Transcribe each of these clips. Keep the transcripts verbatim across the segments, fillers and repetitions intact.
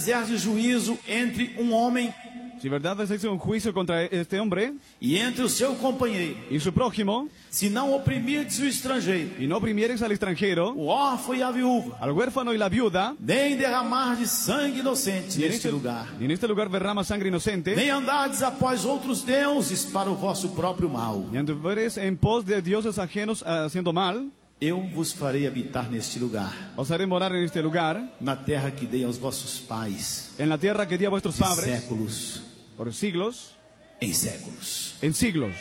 fizerdes juízo entre um homem Si verdad hacéis un juicio contra este hombre e entre o seu companheiro, y su prójimo, se não oprimirdes o estrangeiro, y no oprimiereis al extranjero, o órfão e a viúva, al huérfano y la viuda, nem derramardes sangue inocente y en neste este, lugar, y en este lugar derrama sangre inocente, nem andardes após outros deuses para o vosso próprio mal, y anduveres en pos de dioses ajenos haciendo mal, eu vos farei habitar neste lugar, os haré morar en este lugar, na terra que dei aos vossos pais, en la tierra que di a vuestros de padres, séculos por siglos, em séculos. en siglos.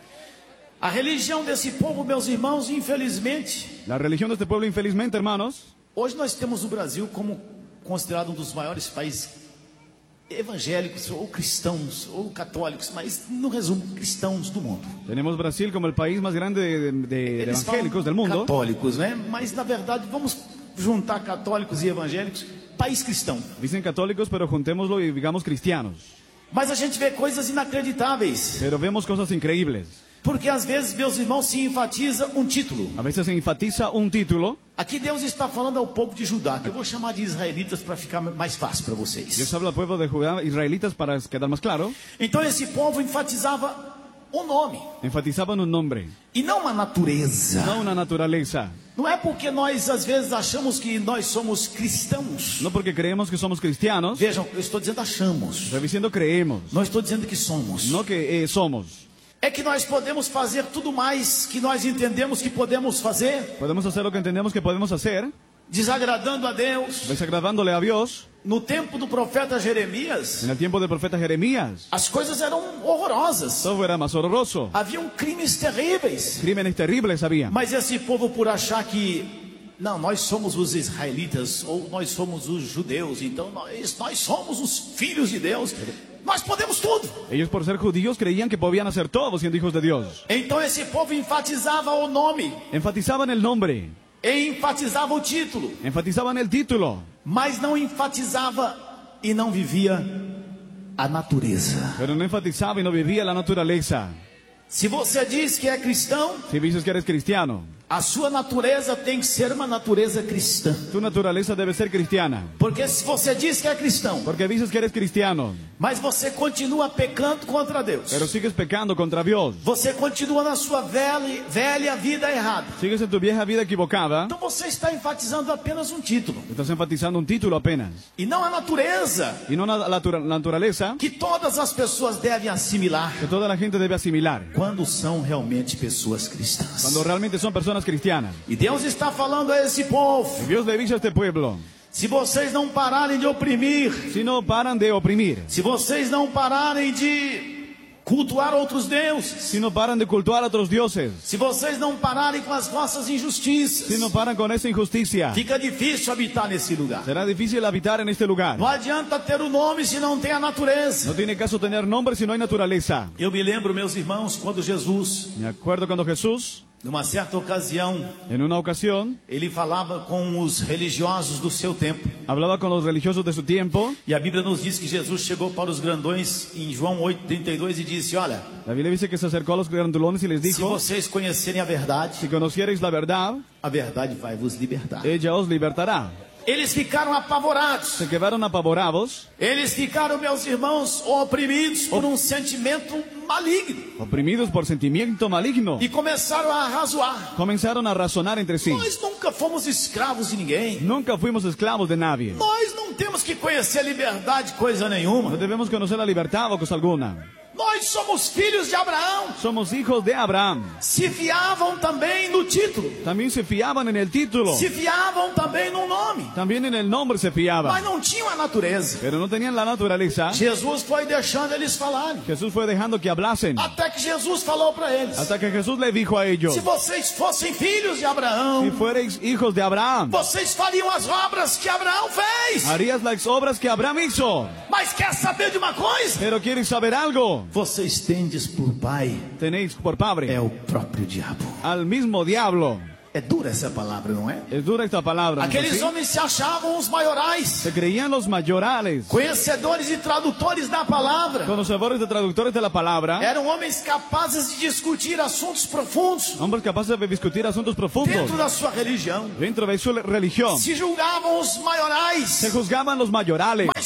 A religião desse povo, meus irmãos, infelizmente, La religión de este pueblo, infelizmente, hermanos, hoje nós temos o Brasil como considerado um dos maiores países evangélicos, ou cristãos, ou católicos, mas no resumo, cristãos do mundo. tenemos Brasil como el país más grande de, de- de Eles evangélicos del falam mundo, católicos, né? Mas na verdade vamos juntar católicos e evangélicos, país cristão. dicen católicos, pero juntémoslo y digamos cristianos. Mas a gente vê coisas inacreditáveis, Pero vemos cosas increíbles. porque às vezes, meus irmãos, se enfatiza um título. A veces se enfatiza un título. Aqui Deus está falando ao povo de Judá, que eu vou chamar de israelitas para ficar mais fácil para vocês. Dios habla al pueblo de Judá, israelitas, para quedar más claro. Então esse povo enfatizava um nome Enfatizaban un nombre, e não uma natureza. no una naturaleza. Não é porque nós às vezes achamos que nós somos cristãos. No porque creemos que somos cristianos, Vejam, eu estou dizendo achamos. estoy diciendo creemos, Não estou dizendo que somos. no que eh, somos. É que nós podemos fazer tudo mais que nós entendemos que podemos fazer, Podemos hacer lo que entendemos que podemos hacer, desagradando a Deus. desagradándole a Dios. No tempo do profeta Jeremias, En el tiempo del profeta Jeremías, as coisas eram horrorosas. todo era más horroroso. Haviam crimes terríveis. Crímenes terribles había. Mas esse povo, por achar que não, nós somos os israelitas ou nós somos os judeus, então nós, nós somos os filhos de Deus, nós podemos tudo. Ellos, por ser judíos, creían que podían hacer todo siendo hijos de Dios. Então esse povo enfatizava o nome, Enfatizaban el nombre, e enfatizava o título, enfatizaban el título, mas não enfatizava e não vivia a natureza. pero no enfatizaba y no vivía la naturaleza. Se você diz que é cristão, Si dices que eres cristiano, a sua natureza tem que ser uma natureza cristã. tu naturaleza debe ser cristiana. Porque se você diz que é cristão, Porque dices que eres cristiano, mas você continua pecando contra Deus, pero sigues pecando contra Dios, você continua na sua velha, velha vida errada, sigues en tu vieja vida equivocada, então você está enfatizando apenas um título, estás enfatizando un título apenas, e não a natureza y no la, la natura- la naturaleza que todas as pessoas devem assimilar que toda la gente debe asimilar, quando são realmente pessoas cristãs. cuando realmente son personas cristianas. E Deus está falando a esse povo: Y Dios le dice a este pueblo, se vocês não pararem de oprimir, si no paran de oprimir, se vocês não pararem de cultuar outros deuses, si no paran de cultuar a otros dioses, se vocês não pararem com as vossas injustiças, si no paran con esa injusticia, fica difícil habitar nesse lugar. será difícil habitar en este lugar. Não adianta ter o nome se não tem a natureza. No tiene caso tener nombre si no hay naturaleza. Eu me lembro, meus irmãos, quando Jesus, Me acuerdo cuando Jesús, numa certa ocasião, en una ocasión, ele falava com os religiosos do seu tempo. hablaba con los religiosos de su tiempo. E a Bíblia nos diz que Jesus chegou para os grandões em João oito, trinta e dois e disse: olha, La Biblia dice que se acercó a los grandulones y les se dijo, vocês conhecerem a verdade, si conocierais la verdad, a verdade vai vos libertar. ella os libertará. Eles ficaram apavorados. Se quedaron apavorados, Eles ficaram, meus irmãos, oprimidos por um sentimento maligno. oprimidos por sentimiento maligno. E começaram a razoar. Comenzaron a razonar entre sí. Nós nunca fomos escravos de ninguém. Nunca fuimos esclavos de nadie. Nós não temos que conhecer liberdade coisa No nenhuma. debemos conocer la libertad o cosa alguna. Nós somos filhos de Abraão. Somos hijos de Abraham. Se fiavam também no título. También se fiaban en el título. Se fiavam também no nome. También en el nombre se Mas fiaban. não tinham a natureza. Pero no tenían la naturaleza. Jesus foi deixando eles falarem. Jesús fue dejando que hablasen. Até que Jesus falou para eles: Hasta que Jesús le dijo a ellos, se vocês fossem filhos de si Abraão, fuereis hijos de Abraham, vocês fariam as obras que Abraão fez. harías las obras que Abraham hizo. Mas quer saber de uma coisa? Pero quieres saber algo. Vocês tendes por pai Tenéis por padre é o próprio diabo. al mismo diablo. É dura essa palavra, não é? Es dura esta palabra, ¿no es Aqueles así? homens se achavam os maiorais, Se creían los mayorales, conhecedores e tradutores da palavra. conocedores de traductores de la palabra, Eram homens capazes de discutir assuntos profundos hombres capaces de discutir asuntos profundos dentro da sua religião. dentro de su religión. Se julgavam os maiorais, Se juzgaban los mayorales, mas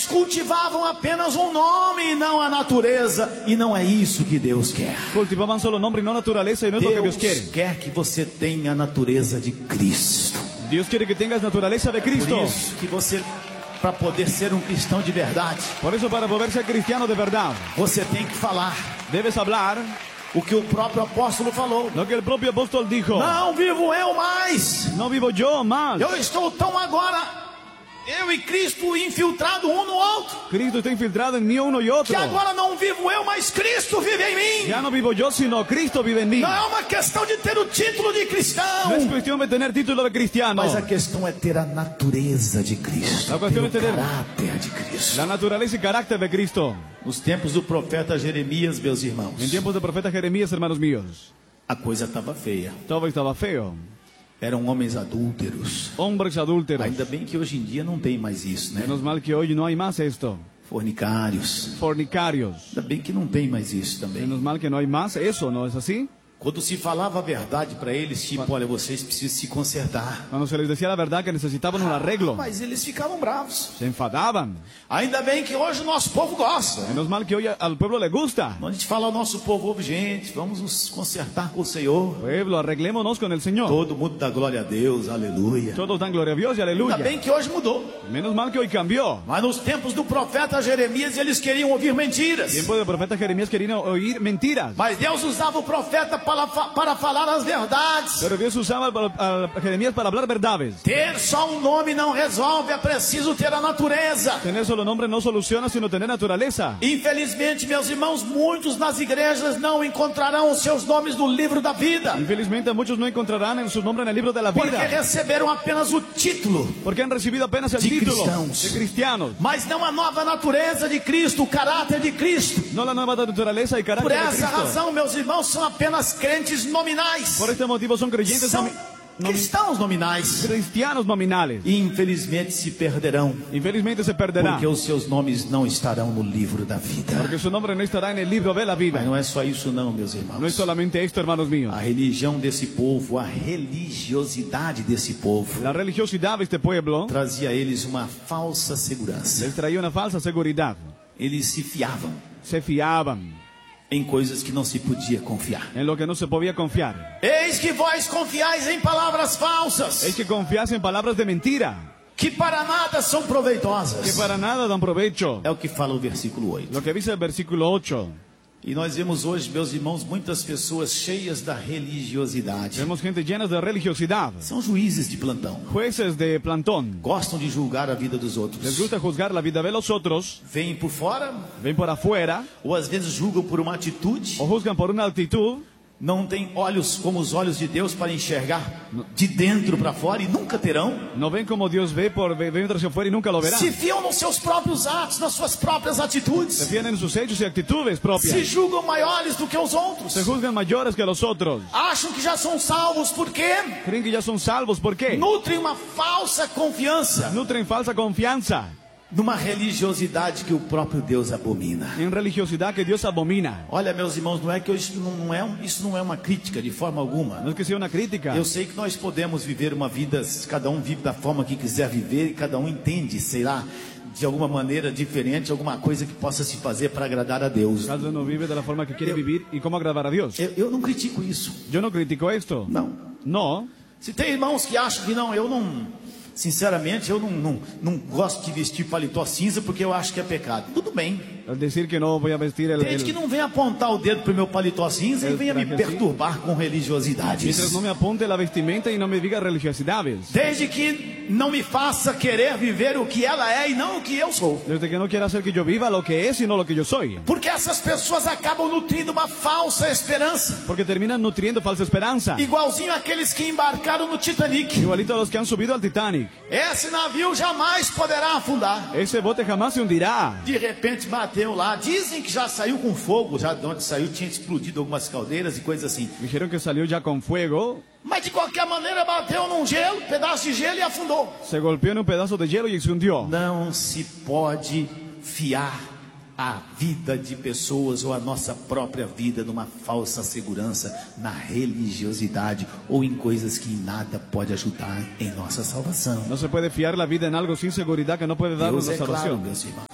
cultivavam apenas um nome e não a natureza, e não é isso que Deus quer. Cultivaban solo nombre y no naturaleza y no es lo que Dios Deus quiere. quer que você tenha a natureza de Cristo. Dios quiere que tengas naturaleza de Por Cristo. isso que você, para poder ser um cristão de verdade, Por eso para poder ser cristiano de verdad, você tem que falar debes hablar o que o próprio apóstolo falou. lo que el propio apóstol dijo. Não vivo eu mais, No vivo yo más. eu estou tão agora, eu e Cristo infiltrado um no outro, Cristo está infiltrado en mí uno y otro. que agora não vivo eu, mas Cristo vive em mim. Ya no vivo yo, sino Cristo vive en mí. Não é uma questão de ter o título de cristão, No es cuestión de tener título de cristiano. mas a questão é ter a natureza de Cristo, A questão ter é o ter- caráter de Cristo. La naturaleza y carácter de Cristo. Nos tempos do profeta Jeremias, meus irmãos, En tiempos del profeta Jeremías, hermanos míos, a coisa estava feia. todo estaba feo. Eram homens adúlteros. Hombres adúlteros. Ainda bem que hoje em dia não tem mais isso, né? Menos mal que hoy no hay más esto. Fornicários. Fornicarios. Ainda bem que não tem mais isso também. Menos mal que no hay más eso, ¿no es así? Quando se falava a verdade para eles, tipo, olha, vocês precisam se consertar. Cuando se les decía la verdad que necesitaban un arreglo, Mas eles ficavam bravos. se enfadaban. Ainda bem que hoje o nosso povo gosta. Menos mal que hoy al pueblo le gusta. Quando a gente fala ao nosso povo, "Ô, gente, vamos nos consertar com o Senhor. Pueblo, arreglémonos con el Señor. Todo mundo dá glória a Deus, aleluia. Todos dan gloria a Dios y Ainda aleluya. bem que hoje mudou. Menos mal que hoy cambió. Mas nos tempos do profeta Jeremias, eles queriam ouvir mentiras. Tiempo del profeta Jeremías querían oír mentiras. Mas Deus usava o profeta para, fa- para falar as verdades. Pero Dios usaba a a Jeremías para hablar verdades. Ter só um nome não resolve, é preciso ter a natureza. Tener solo nombre no soluciona, sino tener naturaleza. Infelizmente, meus irmãos, muitos nas igrejas não encontrarão os seus nomes no livro da vida, Infelizmente muchos no encontrarán en su nombre en el libro de la porque vida. receberam apenas o título, Porque han recibido apenas el De título cristãos. de cristianos. mas não a nova natureza de Cristo, o caráter de Cristo. No la nueva naturaleza y Por carácter de essa Cristo. razão, meus irmãos, são apenas crentes nominais. Por este motivo son creyentes São nomi- nomi- cristãos nominais. cristianos nominales. E infelizmente se perderão, Infelizmente se perderá. porque os seus nomes não estarão no livro da vida. Porque su nombre no estará en el libro de la vida. Mas não é só isso não, meus No es irmãos. solamente esto, hermanos míos. A religião desse povo, a religiosidade desse povo, La religiosidad de este pueblo trazia a eles uma falsa segurança. les traía una falsa seguridad. Eles se fiavam Se fiaban em coisas que não se podia confiar. en lo que no se podía confiar. Eis que vós confiais em palavras Es falsas, que confiase en palabras de mentira, que para nada são que proveitosas. para nada dan provecho. É o que fala o versículo oito. Lo que dice el versículo ocho. E nós vemos hoje, meus irmãos, muitas pessoas cheias da religiosidade. Vemos gente llena de religiosidad. São juízes de plantão. Jueces de plantón. Gostam de julgar a vida dos Les outros. gusta juzgar la vida de los otros. Vêm por fora, Ven por afuera ou às vezes julgam por uma atitude. o juzgan por una actitud. Não têm olhos como os olhos de Deus para enxergar de dentro para fora e nunca terão. No ven como Dios ve por ve ven hacia afuera y nunca lo verán. Se fiam nos seus próprios atos, nas suas próprias Se atitudes. fían en sus hechos y actitudes Se propias. julgam maiores do que os outros. Se juzgan mayores que los otros. Acham que já são salvos porque Creen que ya son salvos. ¿Por qué? nutrem uma falsa confiança Nutren falsa confianza numa religiosidade que o próprio Deus abomina. en religiosidad que Dios abomina. Olha, meus irmãos, não é que eu- isso não, não é um- isso não é uma crítica de forma alguma. No es que sea una crítica. Eu sei que nós podemos viver uma vida, cada um vive da forma que quiser viver e cada um entende, sei lá, de alguma maneira diferente, alguma coisa que possa se fazer para agradar a Deus. Cada uno vive de la forma que quiere vivir y cómo agradar a Dios. Eu, eu não critico isso, Yo no critico esto. não. No. Se tem irmãos que acham que não, eu não, sinceramente, eu não, não, não gosto de vestir paletó cinza porque eu acho que é pecado. Tudo bem. Al decir que no voy a vestir el... Tem gente que el não vem apontar o dedo pro meu paletó cinza e El venha me traje perturbar com religiosidades. mientras no me apunte la vestimenta y no me diga religiosidades. Desde que não me faça querer viver o que ela é e não o que eu sou. Desde que no quiera hacer que yo viva lo que es y no lo que yo soy. Porque essas pessoas acabam nutrindo uma falsa esperança. Porque terminan nutriendo falsa esperanza. Igualzinho aqueles que embarcaram no Titanic. Igualito a los que han subido al Titanic. Esse navio jamais poderá afundar. Ese bote jamás se hundirá. De repente bateu lá. Dizem que já saiu com fogo. Já de onde saiu tinha explodido algumas caldeiras e coisas assim. Dijeron que salió ya con fuego. Mas de qualquer maneira bateu num gelo, pedaço de gelo e afundou. Se golpeó en un pedazo de hielo y se hundió. Não se pode fiar a vida de pessoas ou a nossa própria vida numa falsa segurança, na religiosidade ou em coisas que em nada pode ajudar em nossa salvação. No se puede fiar la vida en algo sin seguridad que no puede darnos Deus la é claro, salvación. meus irmãos.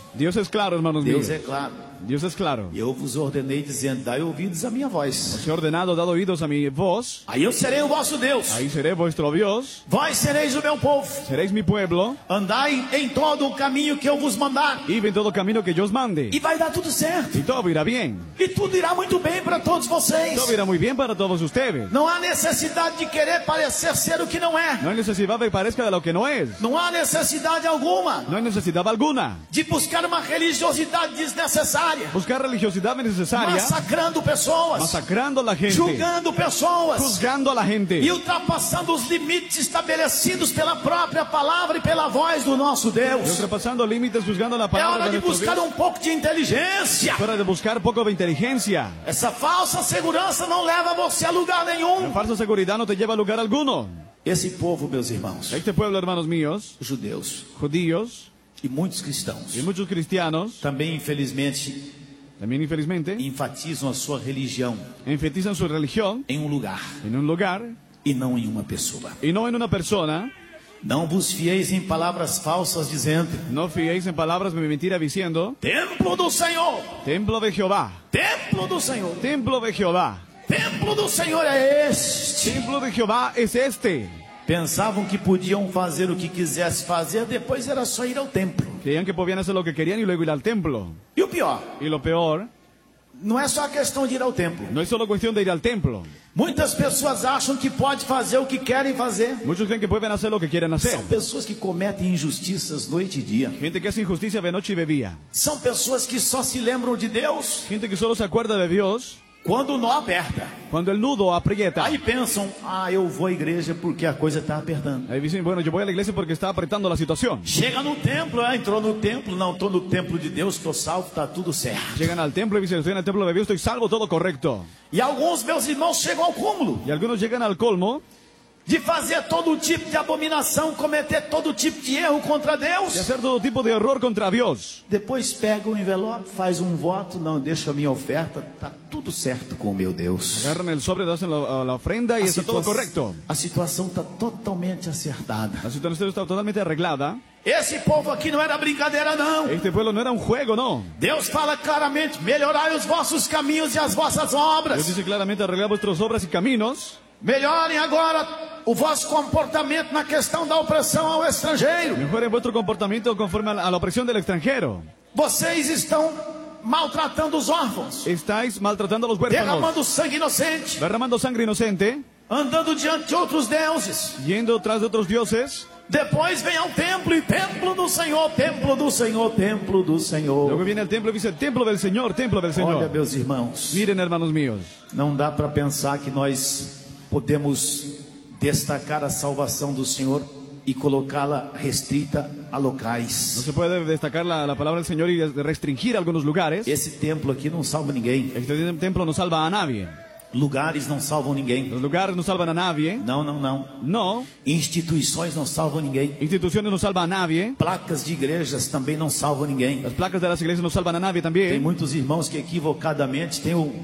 Dios es claro, hermanos Deus míos. é claro. Dios es claro. Eu vos ordenei dizendo, dai ouvidos à minha voz. Os he ordenado, dado oídos a mi voz. Aí eu serei o vosso Deus. Ahí seré vuestro Dios. Vós sereis o meu povo. Seréis mi pueblo. Andai em todo o caminho que eu vos mandar. Y en todo camino que yo os mande. E vai dar tudo certo. Y todo irá bien. E tudo irá muito bem para todos vocês. Todo irá muy bien para todos ustedes. Não há necessidade de querer parecer ser o que não é. No hay necesidad de que parezca de lo que no es. Não há necessidade alguma No hay necesidad alguna. de buscar uma religiosidade desnecessária, Buscar religiosidad innecesaria. massacrando pessoas, Masacrando a la gente. julgando pessoas Juzgando a la gente. e ultrapassando os limites estabelecidos pela própria palavra e pela voz do nosso Y Deus. ultrapasando límites, juzgando la É palabra hora de de nuestro buscar Dios. um pouco de inteligência. Es hora de buscar poco de inteligencia. Essa falsa segurança não leva você a lugar La nenhum. falsa seguridad no te lleva a lugar alguno. Esse povo, meus irmãos, Este pueblo, hermanos míos, judeus judíos e muitos cristãos, y muchos cristianos, também infelizmente también infelizmente, enfatizam a sua religião enfatizan su religión em um lugar en un lugar e não em uma pessoa. y no en una persona. Não vos fieis em palavras falsas dizendo: No fiéis en palabras de mentira diciendo, templo do Senhor, templo de Jehová, templo do Senhor, templo de Jehová, templo do Senhor é este. templo de Jehová es este. Pensavam que podiam fazer o que quisesse fazer, depois era só ir ao templo. Creían que podían hacer lo que querían y luego ir al templo. E o pior, Y lo peor, não é só a questão de ir ao templo. no es solo cuestión de ir al templo. Muitas pessoas acham que pode fazer o que querem fazer. Muchos creen que pueden hacer lo que quieren hacer. São pessoas que cometem injustiças noite e dia. Gente que hace injusticia de noche y de día. São pessoas que só se lembram de Deus Gente que solo se acuerda de Dios quando o nó aperta. cuando el nudo aprieta. Aí pensam, ah, eu vou à igreja porque a coisa está apertando. Ahí dicen, bueno, yo voy a la iglesia porque está apretando la situación. Chega no templo, ah, entrou no templo, não, estou no templo de Deus, estou salvo, está tudo certo. Llegan al templo y dicen, estoy en el templo de Dios, estoy salvo, todo correcto. E alguns meus irmãos chegam ao cúmulo Y algunos llegan al colmo de fazer todo tipo de abominação, cometer todo tipo de erro contra de Deus. hacer todo tipo de error contra Dios. Depois pega o envelope, faz um voto, não, deixa a minha oferta, está tudo certo com o meu Deus. Agarran el sobre, hacen la, la ofrenda y A, está todo situa- correcto. a situação está totalmente acertada. La situación está totalmente arreglada. Esse povo aqui não era brincadeira, não. Este pueblo no era un juego, no. Deus fala claramente: melhorai os vossos caminhos e as vossas Dios obras. dice claramente, arreglar vuestras obras y caminos. Melhorem agora o vosso comportamento na questão da opressão ao estrangeiro. Mejoren vuestro comportamiento conforme a la, a la opresión del extranjero. Vocês estão maltratando os órfãos, Estáis maltratando a los huérfanos, derramando sangue inocente, derramando sangre inocente, andando diante de outros deuses. yendo tras de otros dioses. Depois vem ao templo e templo do Senhor, templo do Senhor, templo do Luego Senhor. viene el templo y dice, templo del Señor, templo del Olha, Señor. meus irmãos, Miren, hermanos míos, não dá para pensar que nós podemos destacar a salvação do Senhor e colocá-la restrita a no locais. se puede destacar la, la palabra del Señor y restringir algunos lugares. Esse templo aqui não salva ninguém. Este templo no salva a nadie. Lugares não salvam ninguém. Los lugares no salvan a nadie. Não, não, não. No. Instituições não salvam ninguém. Instituciones no salvan a nadie. Placas de igrejas também não salvam ninguém. Las placas de las iglesias no salvan a nadie Tem también. muitos irmãos que equivocadamente têm o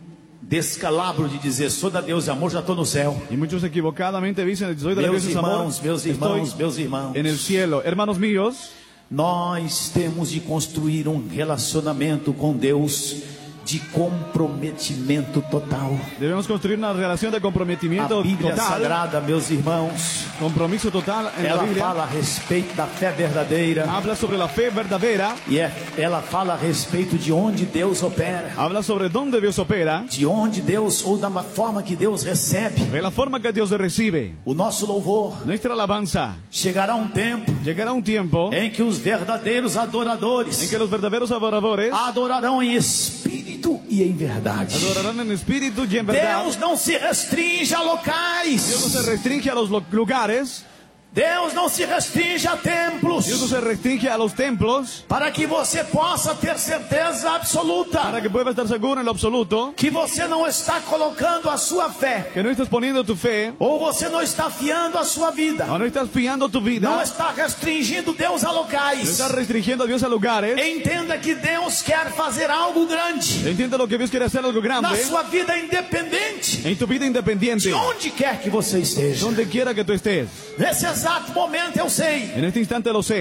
descalabro de dizer: sou da Deus e amor, já estou no céu. Y muchos equivocadamente dicen, soy de la Meus iglesia de amor, irmãos, meus estoy irmãos, meus irmãos. en el cielo. Hermanos míos, Nós temos de construir um relacionamento com Deus de comprometimento total. debemos construir una relación de A comprometimiento Bíblia total. Sagrada, meus irmãos, Compromiso total en la ela Biblia. fala a respeito da fé verdadeira. Habla sobre la fe verdadera. E é, ela fala a respeito de onde Deus opera, Habla sobre dónde Dios opera. de onde Deus, ou da forma que Deus recebe De la forma que Dios recibe o nosso louvor. nuestra alabanza. Chegará um tempo Llegará un tiempo em que os verdadeiros adoradores en que los verdaderos adoradores adorarão em espírito e em verdade. adorarán en espíritu y en verdad. Deus não se restringe a Dios no locais. se restringe a los lo- lugares. Deus não se restringe a templos. Dios no se restringe a los templos. Para que você possa ter certeza absoluta Para que puedas estar seguro en lo absoluto que você não está colocando a sua fé, que no estás poniendo tu fe ou você não está fiando a sua vida, o no estás fiando tu vida. não No está restringindo Deus a locais. estás restringiendo a Dios a lugares. Entenda que Deus quer fazer algo grande Entiende lo que Dios quiere hacer algo na grande sua vida independente en tu vida independiente. de onde quer que você esteja. Donde quiera que tú estés. Nesse exato momento eu sei En este instante lo sé.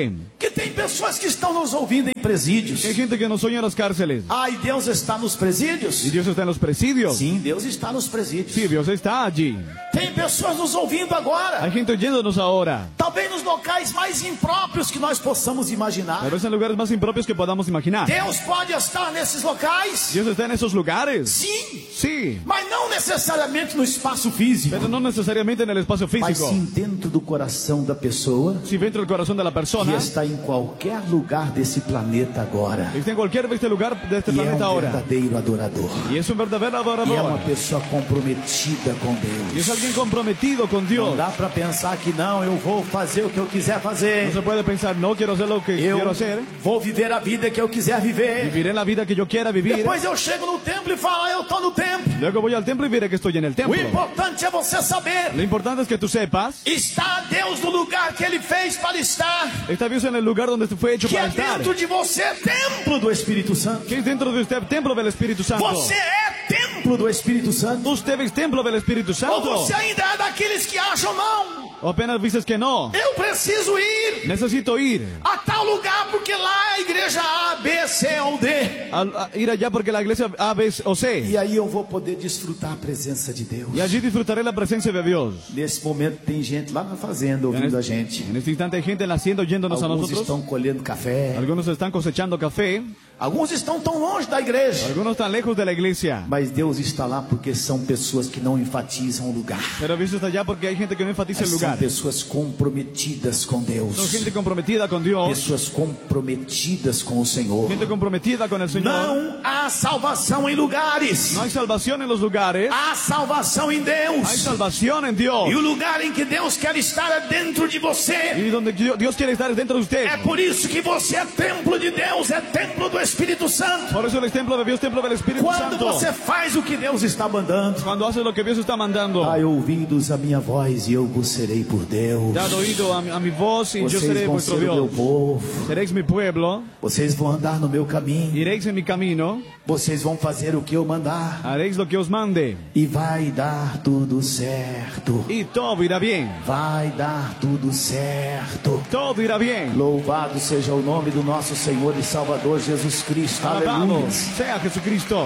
Que tem pessoas que estão nos ouvindo em presídios. Hay gente que nos oye en las cárceles. Ai, Deus está nos presídios? ¿Y Dios está en los presidios? Sim, Deus está nos presídios. Sí, Dios está allí. Tem pessoas nos ouvindo agora. Hay gente oyéndonos ahora. Talvez nos locais mais impróprios que nós possamos imaginar. Tal vez en lugares más impropios que podamos imaginar. Deus pode estar nesses locais? Dios está en esos lugares. Sim, Sí, mas não necessariamente no espaço físico. pero no necesariamente en el espacio Mas físico. sim dentro do coração da pessoa Si dentro del corazón de la que persona, está em qualquer lugar desse planeta agora. está en cualquier este lugar de este E é planeta um ahora. verdadeiro adorador. Y es un verdadero E é uma adorador. pessoa comprometida com Y es Deus. alguien comprometido con Não Dios. dá para pensar que não, eu vou fazer o que eu quiser fazer. No se puede pensar, no quiero hacer lo que Eu quiero hacer. vou viver a vida que eu quiser viver. Viviré la vida que yo quiera vivir. Depois eu chego no templo e falo, ah, eu estou no templo. Luego voy al templo y veré que estoy en el O templo. importante é você saber. Lo importante es que tú sepas, Está Deus no lugar que Ele fez para estar. está Dios en el lugar donde fue hecho Que para é estar. dentro de você é templo do Espírito Santo. Que es dentro de usted templo del Espíritu Santo. Você é templo do Espírito Santo. Usted es templo del Espíritu Ou Santo. você ainda é daqueles que acham, não, O apenas dices que no. eu preciso ir Necesito ir. a tal lugar porque lá é a igreja A, B, C ou D. A, a ir allá porque la iglesia A, B o C. E aí eu vou poder desfrutar a presença de Deus. Y allí disfrutaré la presencia de Dios. Nesse momento tem gente lá na fazenda ouvindo a gente. En este instante hay gente en la hacienda oyéndonos a Alguns nosotros. estão colhendo café. Algunos están cosechando café. Alguns estão tão longe da igreja. Algunos están lejos de la iglesia. Mas Deus está lá porque são pessoas que não enfatizam o lugar. Pero Dios está allá porque hay gente que no enfatiza el São lugar. pessoas comprometidas com Son Deus. gente comprometida con Dios. Pessoas comprometidas com o Senhor. Gente comprometida con el Señor. Não há salvação em lugares. No hay salvación en los lugares. Há salvação em Hay Deus. salvación en Dios. E o lugar em que Deus quer estar é dentro de você. Y donde Dios quiere estar es dentro de usted. É por isso que você é templo de Deus, é templo do Espírito Santo. Por eso el templo de Dios, templo del Espíritu Quando Santo. você faz o que Deus está mandando, Cuando haces lo que Dios está mandando. dai ouvidos a minha voz e eu vos serei por Deus. Dad oído a mi, a mi voz y yo Vocês seré vão vuestro ser o meu Dios. povo. Seréis mi pueblo. Vocês vão andar no meu caminho. Iréis en mi camino. Vocês vão fazer o que eu mandar. Haréis lo que os mande. E vai dar tudo certo. Y todo irá bien. Vai dar tudo certo. Todo irá bien. Louvado seja o nome do nosso Senhor e Salvador Jesus Cristo. Alabado Aleluia. sea Jesucristo.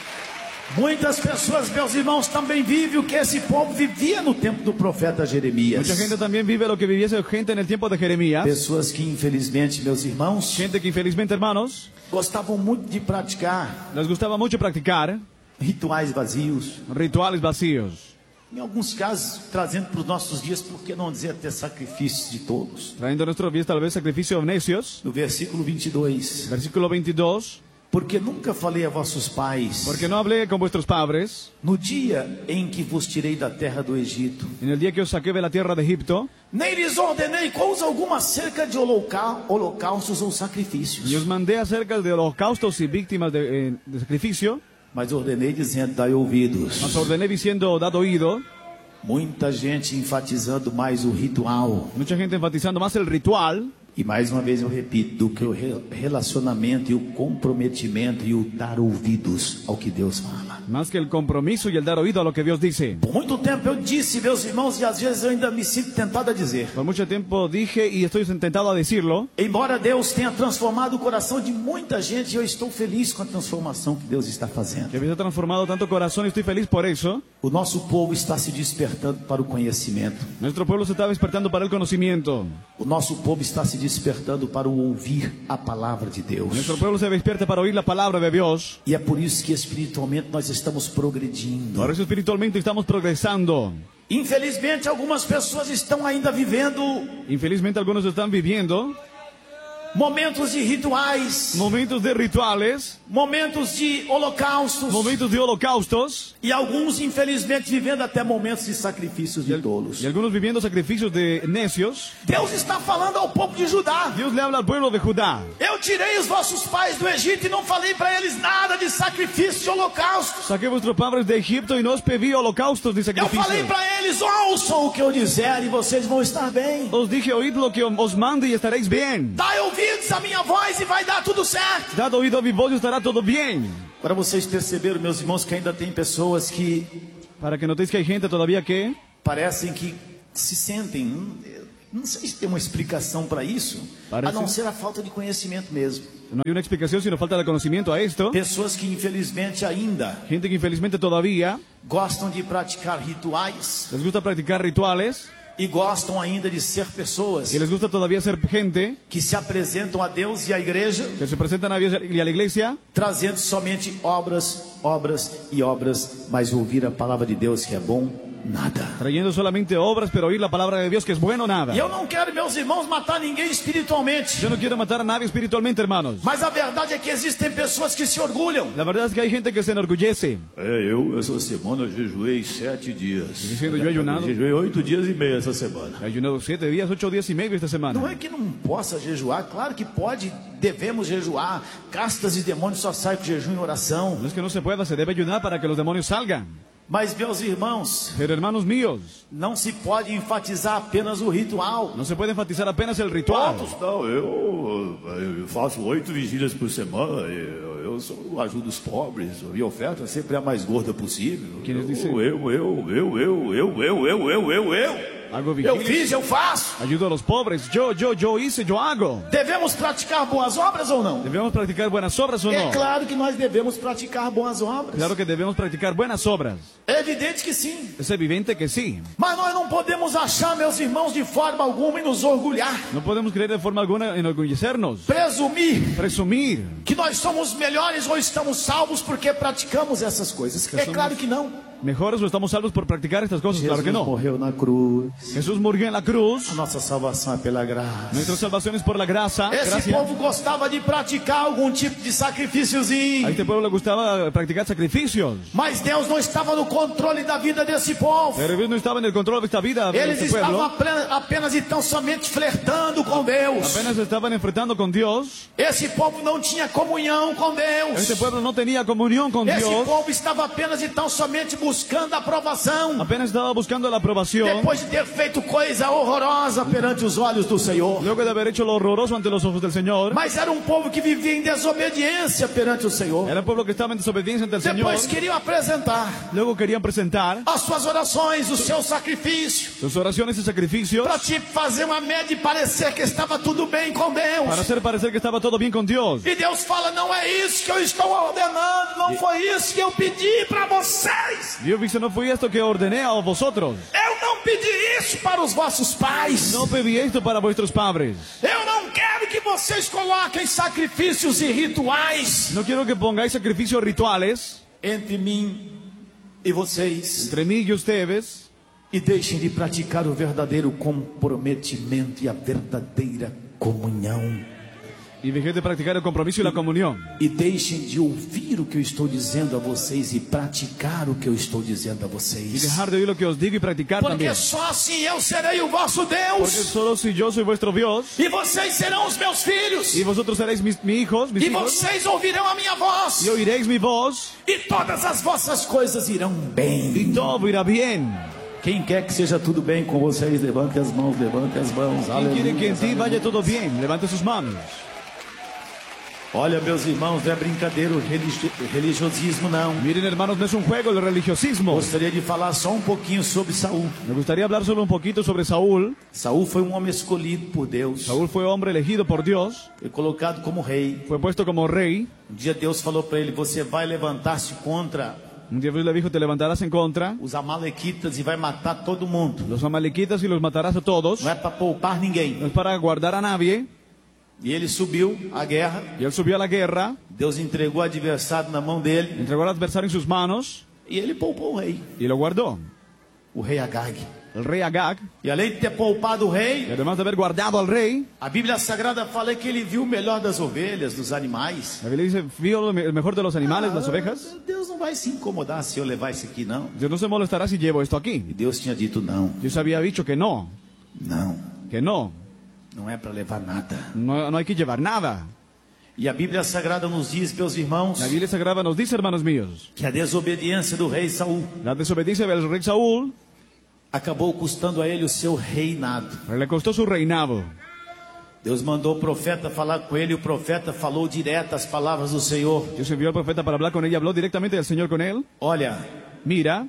Muitas pessoas, meus irmãos, também vivem o que esse povo vivia no tempo do profeta Jeremias. Mucha gente también vive lo que viviese gente en el tiempo de Jeremías. Pessoas que, infelizmente, meus irmãos, Gente que infelizmente, hermanos, gostavam muito de praticar les gustaba mucho practicar rituais vazios. rituales vacíos. Em alguns casos, trazendo para os nossos dias, por que não dizer até sacrifícios de todos? Trayendo a nuestros días tal vez sacrificios necios. No versículo vinte e dois. Versículo veintidós. Porque nunca falei a vossos pais, Porque no hablé con vuestros padres no dia em que vos tirei da terra do Egito, en el día que os saqué de la tierra de Egipto, nem lhes ordenei coisa alguma acerca de holocau- holocaustos ou sacrifícios, y os mandé acerca de holocaustos y víctimas de, eh, de sacrificio, mas ordenei dizendo, dai ouvidos. mas ordené diciendo, dad oído. Muita gente enfatizando mais o ritual. Mucha gente enfatizando más el ritual. E mais uma vez eu repito, do que o re- relacionamento e o comprometimento e o dar ouvidos ao que Deus fala. Más que el compromiso y el dar oído a lo que Dios dice. Por muito tempo eu disse, meus irmãos, e às vezes eu ainda me sinto tentado a dizer. Por mucho tiempo dije y estoy tentado a decirlo. Embora Deus tenha transformado o coração de muita gente, eu estou feliz com a transformação que Deus está fazendo. Que había transformado tanto corazón y estoy feliz por eso. O nosso povo está se despertando para o conhecimento. Nuestro pueblo se está despertando para el conocimiento. O nosso povo está se despertando para o ouvir a palavra de Deus. Nuestro pueblo se despierta para oír la palabra de Dios. E é por isso que espiritualmente nós estamos progredindo. Por eso espiritualmente estamos progresando. Infelizmente, algumas pessoas estão ainda vivendo Infelizmente algunos están viviendo momentos de rituais, momentos de rituales, momentos de holocaustos, momentos de holocaustos e alguns, infelizmente, vivendo até momentos de sacrifícios de tolos. y algunos viviendo sacrificios de necios. Deus está falando ao povo de Judá. Dios le habla al pueblo de Judá. Eu tirei os vossos pais do Egito e não falei para eles nada de sacrifício e holocaustos. Saqué vuestros padres de Egipto y no os pedí holocaustos ni Eu falei sacrificios. para eles, ouçam o que eu disser e vocês vão estar bem. Os dije, oíd lo que os mande y estaréis bien. Dai ouvidos à minha voz e vai dar tudo certo. Dad oído a mi voz y estará todo bien. Para vocês perceberam, meus irmãos, que ainda tem pessoas que Para que notéis que hay gente todavía que parecem que se sentem, hum, Não sei se tem uma explicação para isso, Parece. a não ser a falta de conhecimento mesmo. No hay una explicación sino falta de conocimiento a esto. Pessoas que infelizmente ainda Gente que infelizmente todavía gostam de praticar rituais les gusta practicar rituales e gostam ainda de ser pessoas y les gusta todavía ser gente que se apresentam a Deus e à igreja que se presentan a Dios y a la iglesia trazendo somente obras, obras e obras, mas ouvir a palavra de Deus que é bom, nada. trayendo solamente obras, pero oír la palabra de Dios que es bueno nada. E eu não quero, meus irmãos, matar ninguém espiritualmente, Yo no quiero matar a nadie espiritualmente, hermanos. mas a verdade é que existem pessoas que se orgulham. La verdad es que hay gente que se enorgullece. É, eu essa semana jejuei sete dias. Diciendo, yo he ayunado. Jejuei oito dias e meio essa semana. He ayunado siete días, ocho días y medio esta semana. Não é que não possa jejuar, claro que pode, devemos jejuar. Castas e demônios só saem com jejum e oração. No es que no se pueda, se debe ayunar para que los demonios salgan. Mas, meus irmãos, Pero hermanos míos, não se pode enfatizar apenas o ritual. no se puede enfatizar apenas el ritual. Não, eu, eu faço oito vigílias por semana, eu, eu sou, ajudo os pobres, minha oferta sempre é a mais gorda possível. Quienes dicen- Eu, eu, eu, eu, eu, eu, eu, eu, eu, eu, eu. Hago Eu vigilias, fiz, eu faço. ayudo a los pobres. Yo, yo, yo hice, yo hago. Devemos praticar boas obras ou não? ¿Debemos practicar buenas obras o É no? claro que nós devemos praticar boas obras. Claro que debemos practicar buenas obras. É evidente que sim. Es evidente que sí. Mas nós não podemos achar, meus irmãos, de forma alguma e nos orgulhar, No podemos creer de forma alguna enorgullecernos, presumir presumir que nós somos melhores ou estamos salvos porque praticamos essas coisas. É claro que não. mejores o estamos salvos por practicar estas cosas. Claro que no. morreu na cruz. Jesús murió en la cruz. A nossa salvação é pela graça. Nuestra salvación es por la gracia. Esse Gracia. povo gostava de praticar algum tipo de A sacrifíciozinho. este pueblo le gustaba practicar sacrificios. Mas Deus não estava no controle da vida desse povo. Pero Dios no estaba en el control de esta vida, de Eles este estavam pueblo. apenas, apenas e tão somente flertando com Deus. Apenas se estaban enfrentando con Dios. Esse povo não tinha comunhão com Deus. Este pueblo no tenía comunión con Esse Dios. povo estava apenas e tão somente buscando a aprovação. Apenas estaba buscando la aprobación. Depois de ter feito coisa horrorosa perante os olhos do Senhor. Luego de haber hecho lo horroroso ante los ojos del Señor. Mas era um povo que vivia em desobediência perante o Senhor. Era un pueblo que estaba en desobediencia ante el Señor. Depois queriam apresentar Luego querían presentar as suas orações, o seu sacrifício, sus oraciones y sacrificios para te fazer uma média e parecer que estava tudo bem com Deus. para hacer parecer que estaba todo bien con Dios. E Deus fala: não é isso que eu estou ordenando, não foi isso que eu pedi para vocês. Dios dice, no fue esto que ordené a vosotros. Eu não pedi isso para os vossos pais. No pedí esto para vuestros padres. Eu não quero que vocês coloquem sacrifícios e rituais No quiero que pongáis sacrificios rituales entre mim e vocês entre mí y ustedes e deixem de praticar o verdadeiro comprometimento e a verdadeira comunhão. y dejéis de practicar el compromiso y la comunión. E deixem de ouvir o que eu estou dizendo a vocês e praticar o que eu estou dizendo a Y vocês. dejar de oír lo que os digo y practicar Porque también. só assim eu serei o vosso Porque Deus solo si yo soy vuestro Dios e vocês serão os meus filhos y vosotros seréis mis, mis hijos, mis e hijos, vocês ouvirão a minha voz y oiréis mi voz e todas as vossas coisas irão y bem. todo irá bien. Quem quer que seja tudo bem com vocês, levante as mãos, levante as mãos. ¿Quién quiere que en ti Aleluia. vaya todo bien? Levante sus manos. Olha, meus irmãos, não é brincadeira o religi- religiosismo, não. Miren, hermanos, no es un juego el religiosismo. Gostaria de falar só um pouquinho sobre Saul. Me gustaría hablar solo un poquito sobre Saúl. Saul foi um homem escolhido por Deus. Saúl fue hombre elegido por Dios, Foi colocado como rei. fue puesto como rey. Um dia Deus falou para ele: você vai levantar-se contra Un día Dios le dijo, te levantarás en contra os amalequitas e vai matar todo mundo. los amalequitas y los matarás a todos. Não é para poupar ninguém. No es para guardar a nadie. E ele subiu à guerra. Y él subió a la guerra, Deus entregou o adversário na mão dele entregó al adversario en sus manos e ele poupou o rei, y lo guardó. o rei Agag. El rey Agag, E além de ter poupado o y rei, además de haber guardado al rey, a Bíblia Sagrada fala que ele viu o melhor das ovelhas, dos animais. la Biblia dice, vio el mejor de los animales, las ovejas. Deus não vai se incomodar se eu levar isso aqui, não. Dios no se molestará si llevo esto aquí. E Deus tinha dito não, Dios había dicho que no, não, que no, não é para levar nada. no, no hay que llevar nada. E a Bíblia Sagrada nos diz, meus irmãos, La Biblia Sagrada nos dice, hermanos míos, que a desobediência do rei Saul la desobediencia del rey Saúl acabou custando a ele o seu reinado. le costó su reinado. Deus mandou o profeta falar com ele, e o profeta falou direto as palavras do Senhor. Dios envió al profeta para hablar con él y habló directamente del Señor con él. Olha, Mira,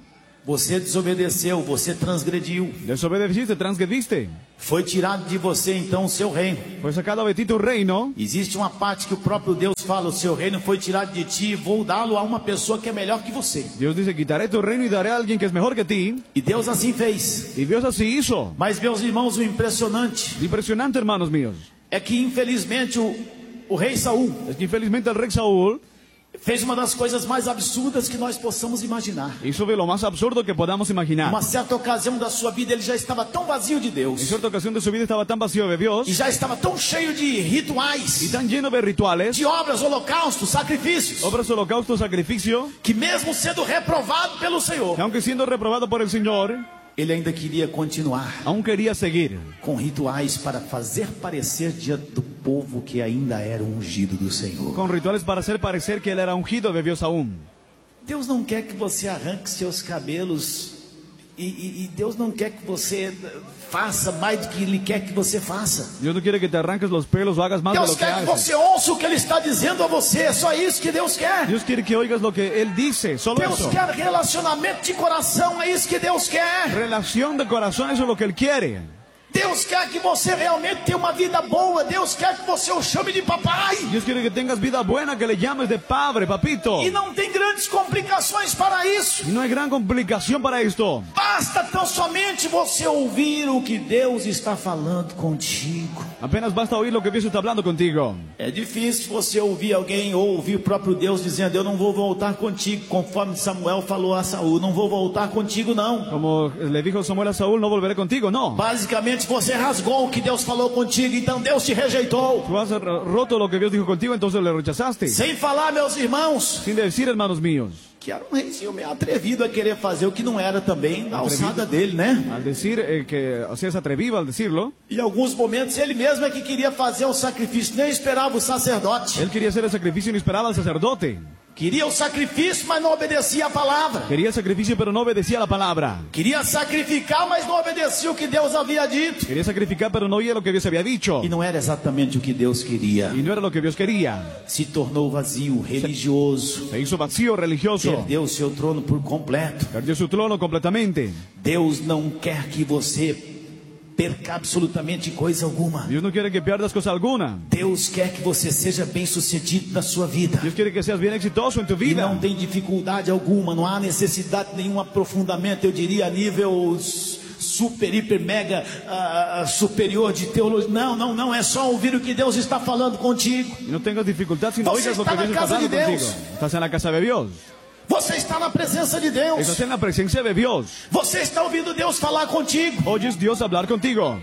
Você desobedeceu, você transgrediu. Desobedeciste, transgrediste. Foi tirado de você então o seu reino. Fue sacado de ti tu reino. Existe uma parte que o próprio Deus fala: o seu reino foi tirado de ti, vou dá-lo a uma pessoa que é melhor que você. Dios dice, quitaré tu reino y daré a alguien que es mejor que ti. E Deus assim fez. Y Dios así hizo. Mas, meus irmãos, o impressionante Impresionante, hermanos míos. é que infelizmente o, o rei Saul Es que infelizmente el rey Saúl fez uma das coisas mais absurdas que nós possamos imaginar. hizo de lo más absurdo que podamos imaginar. Uma certa ocasião da sua vida ele já estava tão vazio de En Deus cierta ocasión de su vida estaba tan vacío de Dios e já estava tão cheio de y rituais, tan lleno de rituales, de obras, holocaustos, sacrifícios, obras, holocaustos, sacrificio, que mesmo sendo reprovado pelo Senhor, que aunque siendo reprobado por el Señor, ele ainda queria continuar aún quería seguir com rituais para fazer parecer diante do povo que ainda era o ungido do Senhor. con rituales para hacer parecer que él era ungido de Dios aún. Deus não quer que você arranque seus cabelos e, e, e Deus não quer que você faça mais do que Ele quer que você faça. Dios no quiere que te arranques los pelos o hagas más de Deus lo que quer que haces. você ouça o que Ele está dizendo a você. É só isso que Deus quer. Dios quiere que oigas lo que él dice, solo Deus eso. quer relacionamento de coração. É isso que Deus quer. Relación de corazón, eso es lo que él quiere. Deus quer que você realmente tenha uma vida boa. Deus quer que você o chame de papai. Dios quiere que tengas vida buena, que le llames de padre, papito. E não tem grandes complicações para isso. Y no hay gran complicación para esto. Basta tão somente você ouvir o que Deus está falando contigo. Apenas basta oír lo que Dios está hablando contigo. É difícil você ouvir alguém ou ouvir o próprio Deus dizendo: eu não vou voltar contigo, conforme Samuel falou a Saul, não vou voltar contigo não. Como le dijo Samuel a Saúl, no volveré contigo, no. Basicamente você rasgou o que Deus falou contigo, então Deus te rejeitou. Tú has roto lo que Dios dijo contigo, entonces le rechazaste. Sem falar, meus irmãos, Sin decir, hermanos míos, que era um reizinho meio atrevido a querer fazer o que não era também da alçada dele, né? al decir eh, que, o sea, es atrevido al decirlo, Em alguns momentos ele mesmo é que queria fazer o sacrifício, nem esperava o sacerdote. él quería hacer el sacrificio y no esperaba al sacerdote. Queria o sacrifício, mas não obedecia a palavra. Quería el sacrificio, pero no obedecía la palabra. Queria sacrificar, mas não obedecia o que Deus havia dito. Quería sacrificar, pero no oía lo que Dios había dicho. E não era exatamente o que Deus queria. Y no era lo que Dios quería. Se tornou vazio, religioso. Se hizo vacío religioso. Perdeu seu trono por completo. Perdió su trono completamente. Deus não quer que você perca absolutamente coisa alguma. Dios no quiere que pierdas cosa alguna. Deus quer que você seja bem sucedido na sua vida. Dios quiere que seas bien exitoso en tu E vida. não tem dificuldade alguma, não há necessidade de nenhum aprofundamento, eu diria a nível super, hiper, mega uh, superior de teologia. Não, não, não, é só ouvir o que Deus está falando contigo. Y no tengas dificultad si no Você oigas lo está que na Dios está casa de hablando Deus. contigo. Estás en la casa de Dios. Você está na presença de Deus. Estás en la presencia de Dios. Você está ouvindo Deus falar contigo. Oyes Dios hablar contigo.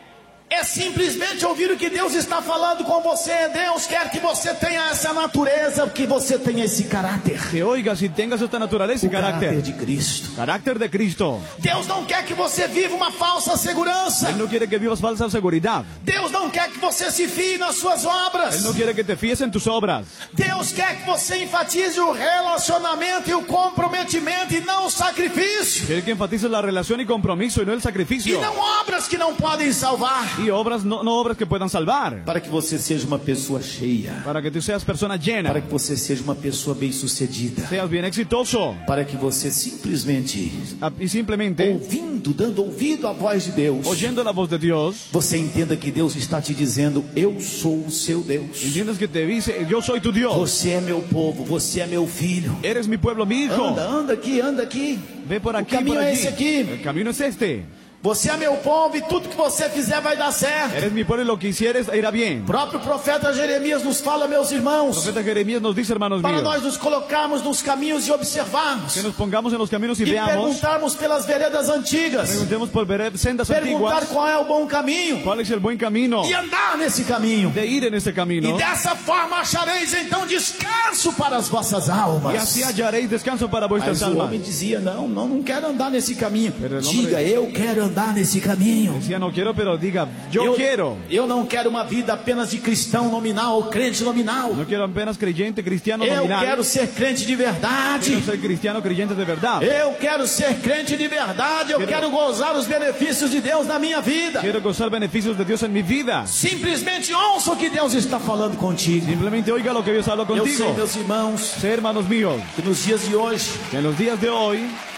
É simplesmente ouvir o que Deus está falando com você. Deus quer que você tenha essa natureza, que você tenha esse caráter. Que oigas y tengas esta naturaleza y O caráter carácter. de Cristo. Carácter de Cristo. Deus não quer que você viva uma falsa segurança. Él no quiere que vivas falsa seguridad. Deus não quer que você se fie nas suas obras. Él no quiere que te fíes en tus obras. Deus quer que você enfatize o relacionamento e o comprometimento e não o sacrifício. Quiere que enfatices la relación y compromiso y no el E sacrificio. não obras que não podem salvar. Y obras, no, no obras que puedan salvar. Para que você seja uma pessoa cheia. Para que tú seas persona llena. Para que você seja uma pessoa bem-sucedida. Seas bien exitoso. Para que você simplesmente, Ah, Y simplemente, ouvindo, dando ouvido à voz de Deus, oyendo la voz de Dios, você entenda que Deus está te dizendo: eu sou o seu Deus. entiendes que te dice, yo soy tu Dios. Você é meu povo, você é meu filho. Eres mi pueblo, mi hijo. Anda, anda aqui, anda aqui. Ve por aquí, caminho por é allí. esse aqui. El camino es este. Você é meu povo e tudo que você fizer vai dar certo. Eres mi pueblo y lo que hicieres irá bien. O próprio profeta Jeremias nos fala, meus El irmãos, profeta Jeremías nos dice, hermanos para míos, nós nos colocarmos nos caminhos e observarmos. que nos pongamos en los caminos y E veamos, perguntarmos pelas veredas antigas. preguntemos por vered- sendas Perguntar antiguas, qual é o bom caminho. cuál es el buen camino E andar nesse caminho. de ir en este E camino. dessa forma achareis então descanso para as vossas Y almas. así hallaréis descanso para vuestras Mas o almas. homem dizia: não, não, não quero andar nesse caminho. Pero el hombre- Diga: eu quero andar nesse caminho. Decía, no quiero, pero diga, yo eu, quiero. eu não quero uma vida apenas de cristão nominal ou crente nominal. No quiero apenas creyente, cristiano Eu nominal. quero ser crente de verdade. Quiero ser cristiano, creyente de verdad. Eu quero ser crente de verdade. Eu Quero- quero gozar os benefícios de Deus na minha vida. Quiero gozar beneficios de Dios en mi vida. Simplesmente ouça o que Deus está falando contigo. Simplemente oiga lo que Dios habla Eu contigo. sei, meus irmãos, Sé, hermanos míos, que nos dias de hoje que en los días de hoy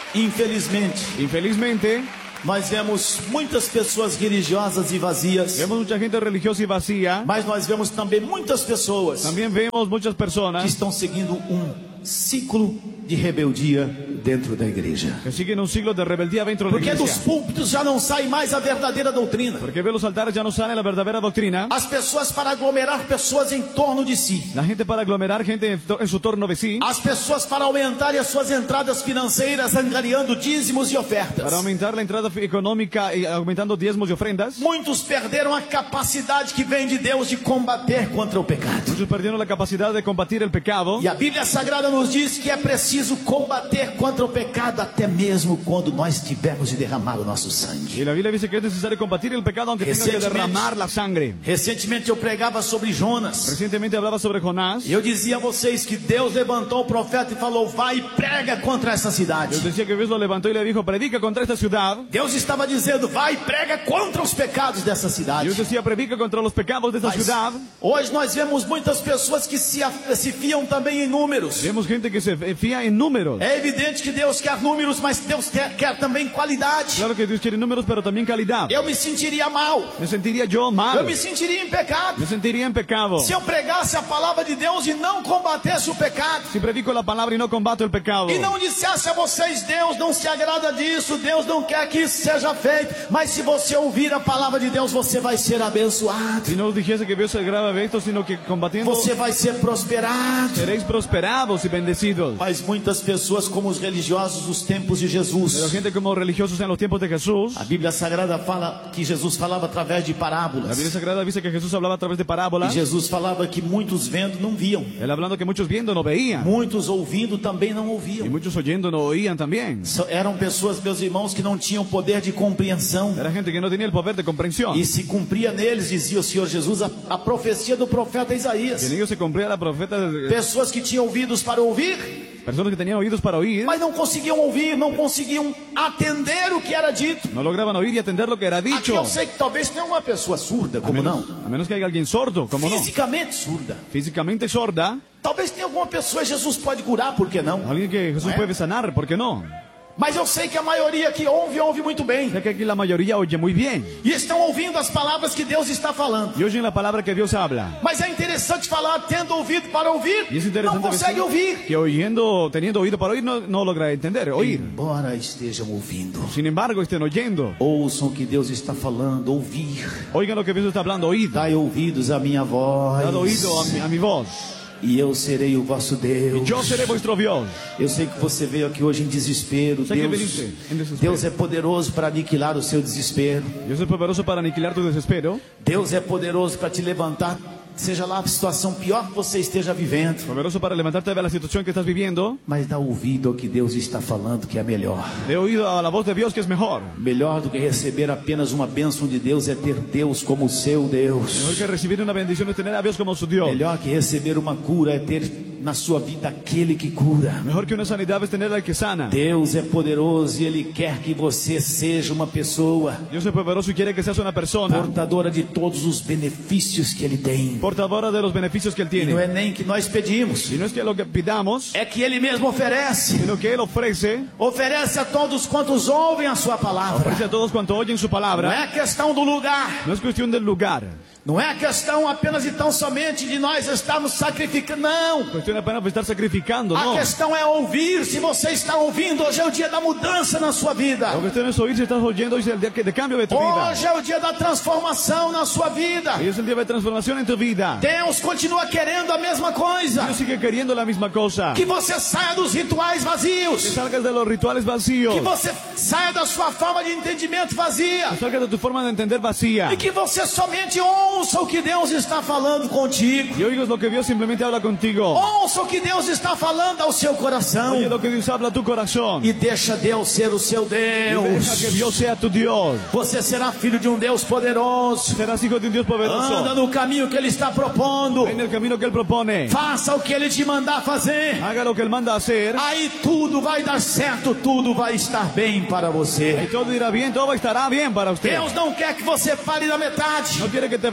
Infelizmente, Infelizmente, nós vemos muitas pessoas religiosas e vazias, vemos mucha gente religiosa y vacía. mas nós vemos também muitas pessoas También vemos muchas que personas estão seguindo um ciclo de rebeldia dentro da igreja. que siguen un siglo de rebeldía dentro de la Porque dos iglesia. púlpitos já não sai mais a verdadeira doutrina. Porque ve los altares ya no sale la verdadera doctrina. As pessoas para aglomerar pessoas em torno de si. La gente para aglomerar gente en to- en su torno de sí. As pessoas para aumentarem as suas entradas financeiras, angariando dízimos e ofertas. Para aumentar la entrada fi- económica y aumentando diezmos y ofrendas. Muitos perderam a capacidade que vem de Deus de combater contra o pecado. Muchos perdieron la capacidad de combatir el pecado. E a Bíblia Sagrada nos diz que é preciso combater contra o pecado até mesmo quando nós tivermos de derramar o nosso sangue. Y la Biblia dice que es necesario combatir el pecado aunque tenga que Recientemente- derramar la sangre. Recentemente eu pregava sobre Jonas. Recientemente hablaba sobre Jonás. E eu dizia a vocês que Deus levantou o profeta e falou: vai e prega contra essa cidade. Dios decía que Dios lo levantó y le dijo, predica contra esta ciudad. Deus estava dizendo: vai e prega contra os pecados dessa cidade. Dios decía, predica contra los pecados de esta Mas ciudad. hoje nós vemos muitas pessoas que se, af- se fiam também em números. Vemos gente que se fía en números. É evidente que Deus quer números, mas Deus quer, quer também qualidade. Claro que Dios quiere números, pero también calidad. Eu me sentiria mal, Me sentiría yo eu mal. me sentiria em pecado Me sentiría en pecado. se eu pregasse a palavra de Deus e não combatesse o pecado. Si predico la palabra y no combato el pecado. E não dissesse a vocês: Deus não se agrada disso, Deus não quer que isso seja feito. Mas se você ouvir a palavra de Deus, você vai ser abençoado, Si no dijese que Dios se agrada de esto, sino que combatiendo você vai ser prosperado. seréis prosperados y bendecidos. Mas muitas pessoas, como os religiosos dos tempos de Pero Jesus, gente como religiosos en los tiempos de Jesús, a Bíblia Sagrada fala que Jesus falava através de la parábolas. Biblia Sagrada dice que Jesús hablaba a través de E parábolas. Jesus falava que muitos vendo não viam, Él hablando que muchos viendo no veían. muitos ouvindo também não Y ouviam. muchos oyendo no oían también. So- Eram pessoas, meus irmãos, que não tinham poder de compreensão. Era gente que no tenía el poder de comprensión. E se cumpria neles, dizia o Senhor Jesus, a, a profecia do profeta Que en Isaías. ellos se cumplía la profeta, Pessoas que tinham ouvidos para ouvir, personas que tenían oídos para oír, mas não conseguiam ouvir, não conseguiam atender o que era dito. no lograban oír y atender lo que era Aqui dicho. eu sei que talvez tenha uma pessoa surda, A como menos, não? a menos que haya alguien sordo, como no. Fisicamente surda. Físicamente sorda, Talvez tenha alguma pessoa, Jesus pode curar, por que não? alguien que Jesús ¿Eh? puede sanar, ¿por qué no? Mas eu sei que a maioria que ouve, ouve muito bem. Ya que aquí la mayoría oye muy bien E estão ouvindo as palavras que Deus está falando. y oyen la palabra que Dios habla. Mas é interessante falar, tendo ouvido para ouvir, Y es não interesante consegue decir ouvir. que oyendo, teniendo oído para oír, no, no logra entender, oír. Embora estejam ouvindo, Sin embargo, estén oyendo. ouçam o que Deus está falando, ouvir. Oigan lo que Dios está hablando, oíd. Dai ouvidos à minha voz, Dad oído a mi, a mi voz. e eu serei o vosso Deus. Yo seré vuestro Dios. Eu sei que você veio aqui hoje em desespero. Sei que Deus, viniste em desespero. Deus é poderoso para aniquilar o seu desespero. Yo soy poderoso para aniquilar tu desespero. Deus é poderoso para te levantar, seja lá a situação pior que você esteja vivendo. Poderoso para levantarte de la situación que estás viviendo. Mas dá ouvido ao que Deus está falando, que é melhor. He oído a la voz de Dios que es mejor. Melhor do que receber apenas uma bênção de Deus é ter Deus como seu Deus. Mejor que recibir una bendición es tener a Dios como su Dios. Melhor que receber uma cura é ter na sua vida aquele que cura. Mejor que una sanidad es tener al que sana. Deus é poderoso e Ele quer que você seja uma pessoa Dios es poderoso y quiere que seas una persona portadora de todos os benefícios que Ele tem. portadora de los beneficios que Él E não é tiene. nem que nós pedimos, Y no es que lo que pidamos, é que Ele mesmo oferece. sino que Él ofrece, Oferece a todos quantos ouvem a sua palavra. ofrece a todos cuanto oyen su Não palabra. é questão do lugar. No es cuestión del lugar. Não é questão apenas e tão somente de nós estarmos sacrificando. Não. Cuestión apenas de estar sacrificando, A no. questão é ouvir. Se você está ouvindo, hoje é o dia da mudança na sua vida. Lo que tienes que oír si estás oyendo hoy es el día que- de cambio de tu vida. Hoje é o dia da transformação na sua vida. Hoy es el día de transformación en tu vida. Deus continua querendo a mesma coisa. Dios sigue queriendo la misma cosa. Que você saia dos rituais Que vazios. salgas de los rituales vacíos. Que você saia da sua forma de entendimento vazia. Que salgas de tu forma de entender vacía. E que você somente ouça o que Deus está falando contigo. Y oigas lo que Dios simplemente habla contigo. Ouça o que Deus está falando ao seu coração. Oye lo que Dios habla a tu corazón. E deixa Deus ser o seu Y deja que Deus. Dios sea tu Dios. Você será filho de um Deus poderoso. Serás hijo de un Dios Anda poderoso. no caminho que Ele está propondo. En el camino que Él propone. Faça o que Ele te mandar fazer. Haga lo que Él manda hacer. Aí tudo vai dar certo, tudo vai estar bem para Y você. todo irá bien, todo estará bien para usted. Deus não quer que você pare na metade. No quiere que te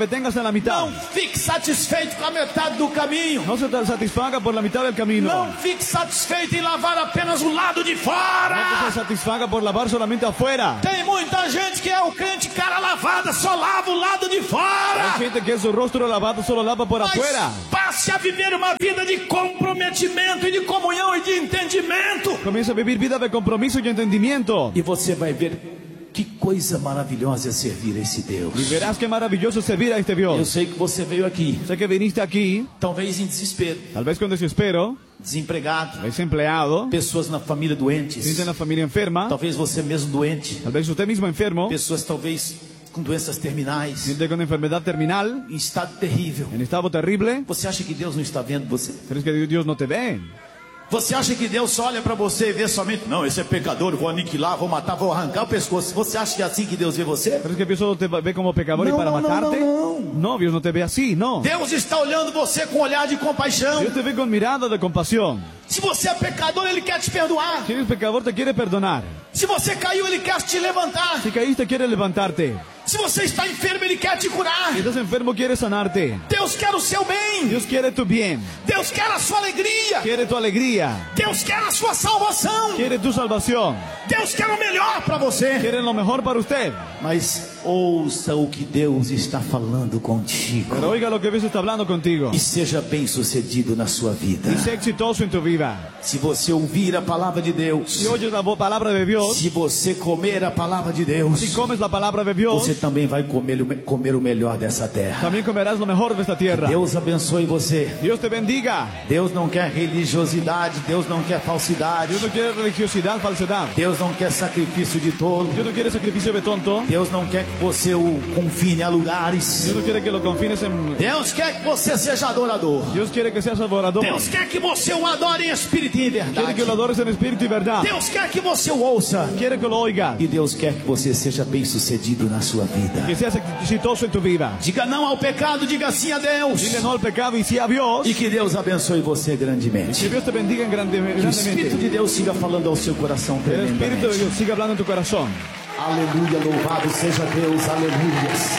que tengas en la mitad. Não fique satisfeito com a metade do caminho. No se te satisfaga por la mitad del camino. Não fique satisfeito em lavar apenas o lado de No fora. te satisfaga por lavar solamente afuera. Tem muita gente que é o crente cara lavada, só lava o lado de Hay fora. gente que su rostro lavado solo lava por Mas afuera. passe a viver uma vida de comprometimento e de comunhão e de entendimento. Comienza a vivir vida de compromiso y entendimiento. E você vai ver que coisa maravilhosa é servir a esse Deus. Y verás qué maravilloso servir a este Eu Dios. sei que você veio aqui, Sé que viniste aquí, talvez em desespero, tal vez con desespero, desempregado, desempleado, pessoas na família doentes, siente una familia enferma, talvez você mesmo doente, tal vez usted mismo enfermo, pessoas talvez com doenças terminais, siente con enfermedad terminal, em estado terrível. en estado terrible. Você acha que Deus não está vendo você? ¿Crees que Dios no te ve? Você acha que Deus olha para você e vê somente, não, esse é pecador, vou aniquilar, vou matar, vou arrancar o pescoço. Você acha que é assim que Deus vê você? ¿Crees que Dios solo te ve como pecador No, y para no, no, matarte? no, No, Dios no te ve así, no. Deus está olhando você com um olhar de compaixão. Dios te ve con mirada de compasión. Se você é pecador, Ele quer te perdoar. Si eres pecador, te quiere perdonar. Se você caiu, Ele quer te levantar. Si caíste, quiere levantarte. Se você está enfermo, Ele quer te curar. Si estás enfermo, quiere sanarte. Deus quer o seu bem. Dios quiere tu bien. Deus quer a sua alegria. Quiere tu alegría. Deus quer a sua salvação. Quiere tu salvación. Deus quer o melhor para você. Quiere lo mejor para usted. Mas ouça o que Deus está falando contigo. Pero oiga lo que Dios está hablando contigo. E seja bem sucedido na sua vida. Y sé exitoso en tu vida. Se você ouvir a palavra de Deus, Si oyes la vo- palabra de Dios, se você comer a palavra de Deus, si comes la palabra de Dios, você também vai comer, o me- comer o melhor dessa terra. también comerás lo mejor de esta tierra. Deus abençoe você. Dios te bendiga. Deus não quer religiosidade, Deus não quer falsidade, Dios no quiere religiosidad, falsedad. Deus não quer sacrifício de tolo, Dios no quiere sacrificio de tonto. Deus não quer que você o confine a lugares. Dios no quiere que lo confines en... Deus quer que você seja adorador. Dios quiere que seas adorador. Deus quer que você o adore em espírito e em Quiere verdade. que lo adores en espíritu y verdad. Deus quer que você o ouça. Quiere que lo oigas. E Deus quer que você seja bem sucedido na sua vida. Que seas exitoso en tu vida. Diga não ao pecado, diga sim a Deus. Dile no al pecado y sí a Dios. E que Deus abençoe você Que grandemente. Dios te bendiga en grande, Que o Espírito grandemente. de Deus siga falando ao seu coração El Espíritu de tremendamente. Dios siga hablando en tu corazón. Aleluia, louvado seja Deus, aleluias.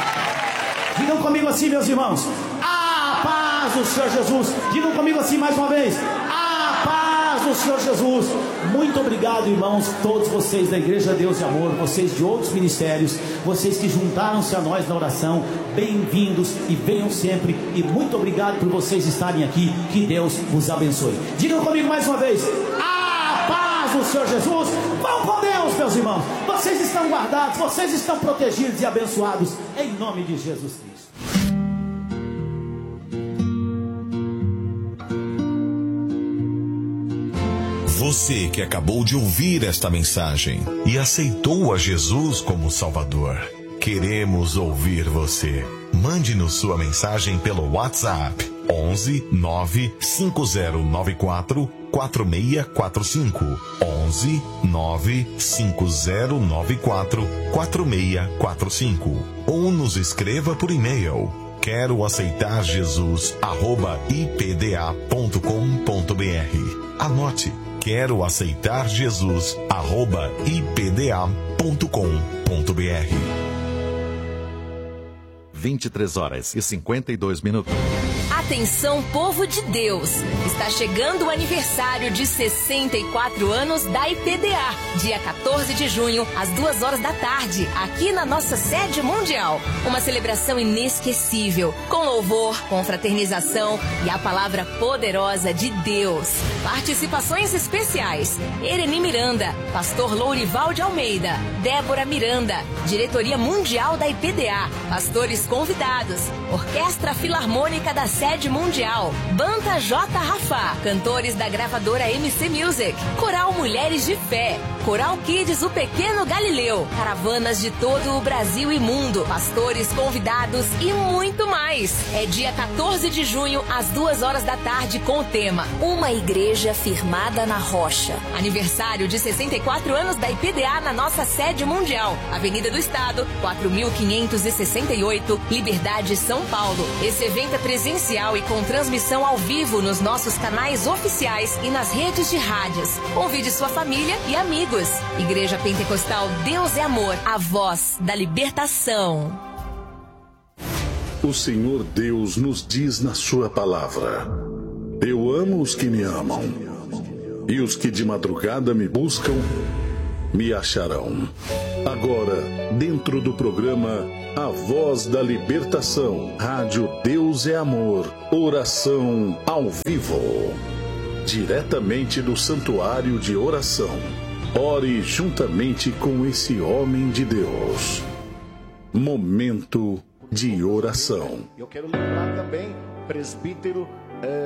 Digam comigo assim, meus irmãos. A paz do Senhor Jesus. Digam comigo assim mais uma vez. A paz do Senhor Jesus. Muito obrigado, irmãos, todos vocês da Igreja Deus e Amor, vocês de outros ministérios, vocês que juntaram-se a nós na oração. Bem-vindos e venham sempre. E muito obrigado por vocês estarem aqui. Que Deus vos abençoe. Digam comigo mais uma vez. A paz do Senhor Jesus. Vão com Deus, meus irmãos. Vocês estão guardados, vocês estão protegidos e abençoados em nome de Jesus Cristo. Você que acabou de ouvir esta mensagem e aceitou a Jesus como Salvador, queremos ouvir você. Mande-nos sua mensagem pelo WhatsApp onze nove cinco zero nove quatro quatro seis quatro cinco onze nove cinco zero nove quatro quatro seis quatro cinco ou nos escreva por e-mail quero aceitar Jesus arroba i p d a ponto com ponto b r. Anote, quero aceitar Jesus arroba i p d a ponto com ponto b r. vinte e três horas e cinquenta e dois minutos. Atenção, povo de Deus! Está chegando o aniversário de sessenta e quatro anos da I P D A. Dia quatorze de junho, às duas horas da tarde, aqui na nossa sede mundial. Uma celebração inesquecível, com louvor, confraternização e a palavra poderosa de Deus. Participações especiais: Ereni Miranda, Pastor Lourival de Almeida, Débora Miranda, Diretoria Mundial da I P D A, pastores convidados, Orquestra Filarmônica da Sede Mundial, Banda J. Rafá, cantores da gravadora M C Music, Coral Mulheres de Fé, Coral Kids O Pequeno Galileu, caravanas de todo o Brasil e mundo, pastores convidados e muito mais. É dia quatorze de junho, às duas horas da tarde, com o tema Uma Igreja Firmada na Rocha. Aniversário de sessenta e quatro anos da I P D A na nossa sede mundial, Avenida do Estado, quatro mil quinhentos e sessenta e oito, Liberdade, São Paulo. Esse evento é presencial e com transmissão ao vivo nos nossos canais oficiais e nas redes de rádios. Convide sua família e amigos. Igreja Pentecostal Deus é Amor, a voz da libertação. O Senhor Deus nos diz na sua palavra: eu amo os que me amam, e os que de madrugada me buscam, me acharão. Agora, dentro do programa A Voz da Libertação, Rádio Deus é Amor, oração ao vivo, diretamente do Santuário de Oração. Ore juntamente com esse homem de Deus. Momento de oração. Eu quero lembrar também, presbítero é,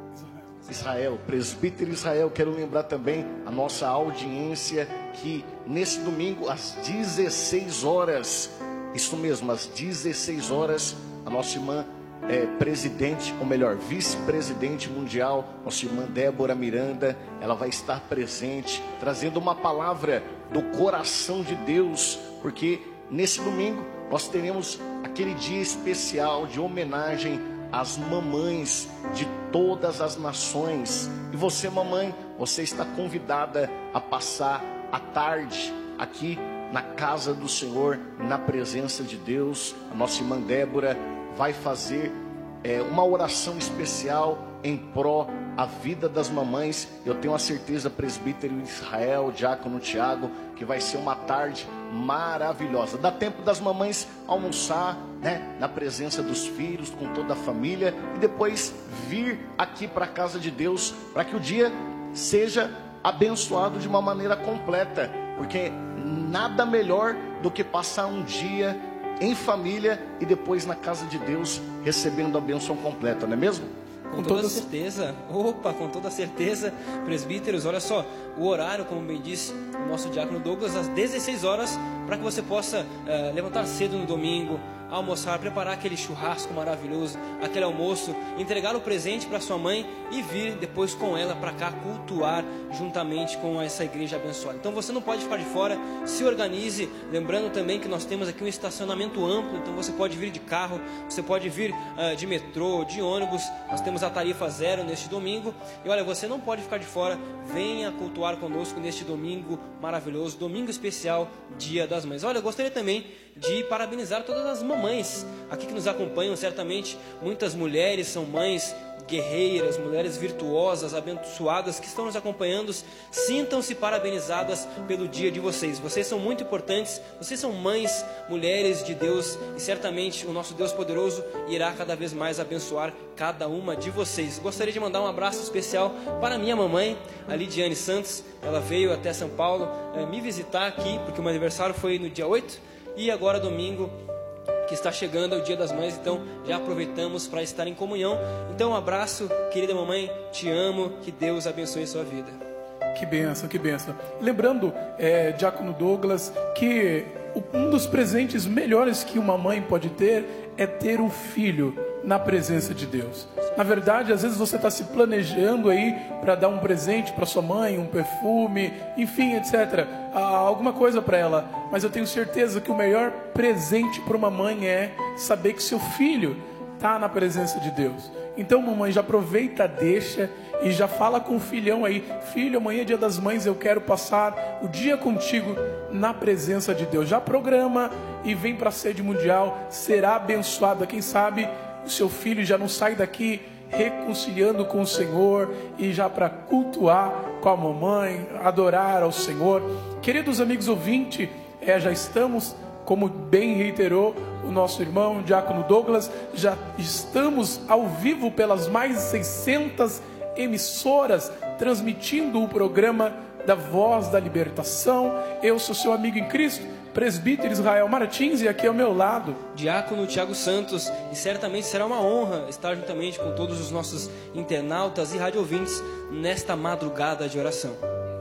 Israel, presbítero Israel, quero lembrar também a nossa audiência que nesse domingo às dezesseis horas, isso mesmo, às dezesseis horas, a nossa irmã é, presidente, ou melhor, vice-presidente mundial, nossa irmã Débora Miranda, ela vai estar presente, trazendo uma palavra do coração de Deus, porque nesse domingo nós teremos aquele dia especial de homenagem às mamães de todas as nações. E você, mamãe, você está convidada a passar a tarde aqui na casa do Senhor, na presença de Deus. A nossa irmã Débora vai fazer é, uma oração especial em pró a vida das mamães. Eu tenho a certeza, presbítero Israel, diácono Tiago, que vai ser uma tarde maravilhosa. Dá tempo das mamães almoçar, né, na presença dos filhos, com toda a família, e depois vir aqui para a casa de Deus, para que o dia seja abençoado de uma maneira completa, porque nada melhor do que passar um dia em família e depois na casa de Deus recebendo a bênção completa, não é mesmo? Com toda certeza, opa, com toda certeza, presbíteros, olha só, o horário, como bem disse o nosso diácono Douglas, às dezesseis horas, para que você possa uh, levantar cedo no domingo, almoçar, preparar aquele churrasco maravilhoso, aquele almoço, entregar o presente para sua mãe e vir depois com ela para cá cultuar juntamente com essa igreja abençoada. Então você não pode ficar de fora, se organize, lembrando também que nós temos aqui um estacionamento amplo, então você pode vir de carro, você pode vir uh, de metrô, de ônibus, nós temos a tarifa zero neste domingo, e olha, você não pode ficar de fora, venha cultuar conosco neste domingo maravilhoso, domingo especial, Dia das Mães. Olha, eu gostaria também de parabenizar todas as mamães aqui que nos acompanham, certamente muitas mulheres são mães guerreiras, mulheres virtuosas, abençoadas que estão nos acompanhando. Sintam-se parabenizadas pelo dia de vocês. Vocês são muito importantes, vocês são mães, mulheres de Deus, e certamente o nosso Deus poderoso irá cada vez mais abençoar cada uma de vocês. Gostaria de mandar um abraço especial para minha mamãe, a Lidiane Santos. Ela veio até São Paulo é, me visitar aqui, porque o meu aniversário foi no dia oito, e agora domingo que está chegando é o Dia das Mães, então já aproveitamos para estar em comunhão. Então um abraço, querida mamãe, te amo, que Deus abençoe a sua vida. Que bênção, que bênção. Lembrando, é, diácono Douglas, que um dos presentes melhores que uma mãe pode ter é ter um filho na presença de Deus. Na verdade, às vezes você está se planejando aí para dar um presente para sua mãe, um perfume, enfim, etcétera. Ah, alguma coisa para ela. Mas eu tenho certeza que o melhor presente para uma mãe é saber que seu filho está na presença de Deus. Então, mamãe, já aproveita, deixa e já fala com o filhão aí: filho, amanhã é Dia das Mães, eu quero passar o dia contigo na presença de Deus. Já programa e vem para a sede mundial, será abençoada. Quem sabe o seu filho já não sai daqui reconciliando com o Senhor e já para cultuar com a mamãe, adorar ao Senhor. Queridos amigos ouvintes, é, já estamos, como bem reiterou o nosso irmão diácono Douglas, já estamos ao vivo pelas mais de seiscentas emissoras transmitindo o programa da Voz da Libertação. Eu sou seu amigo em Cristo, presbítero Israel Martins, e aqui ao meu lado diácono Tiago Santos, e certamente será uma honra estar juntamente com todos os nossos internautas e rádio ouvintes nesta madrugada de oração.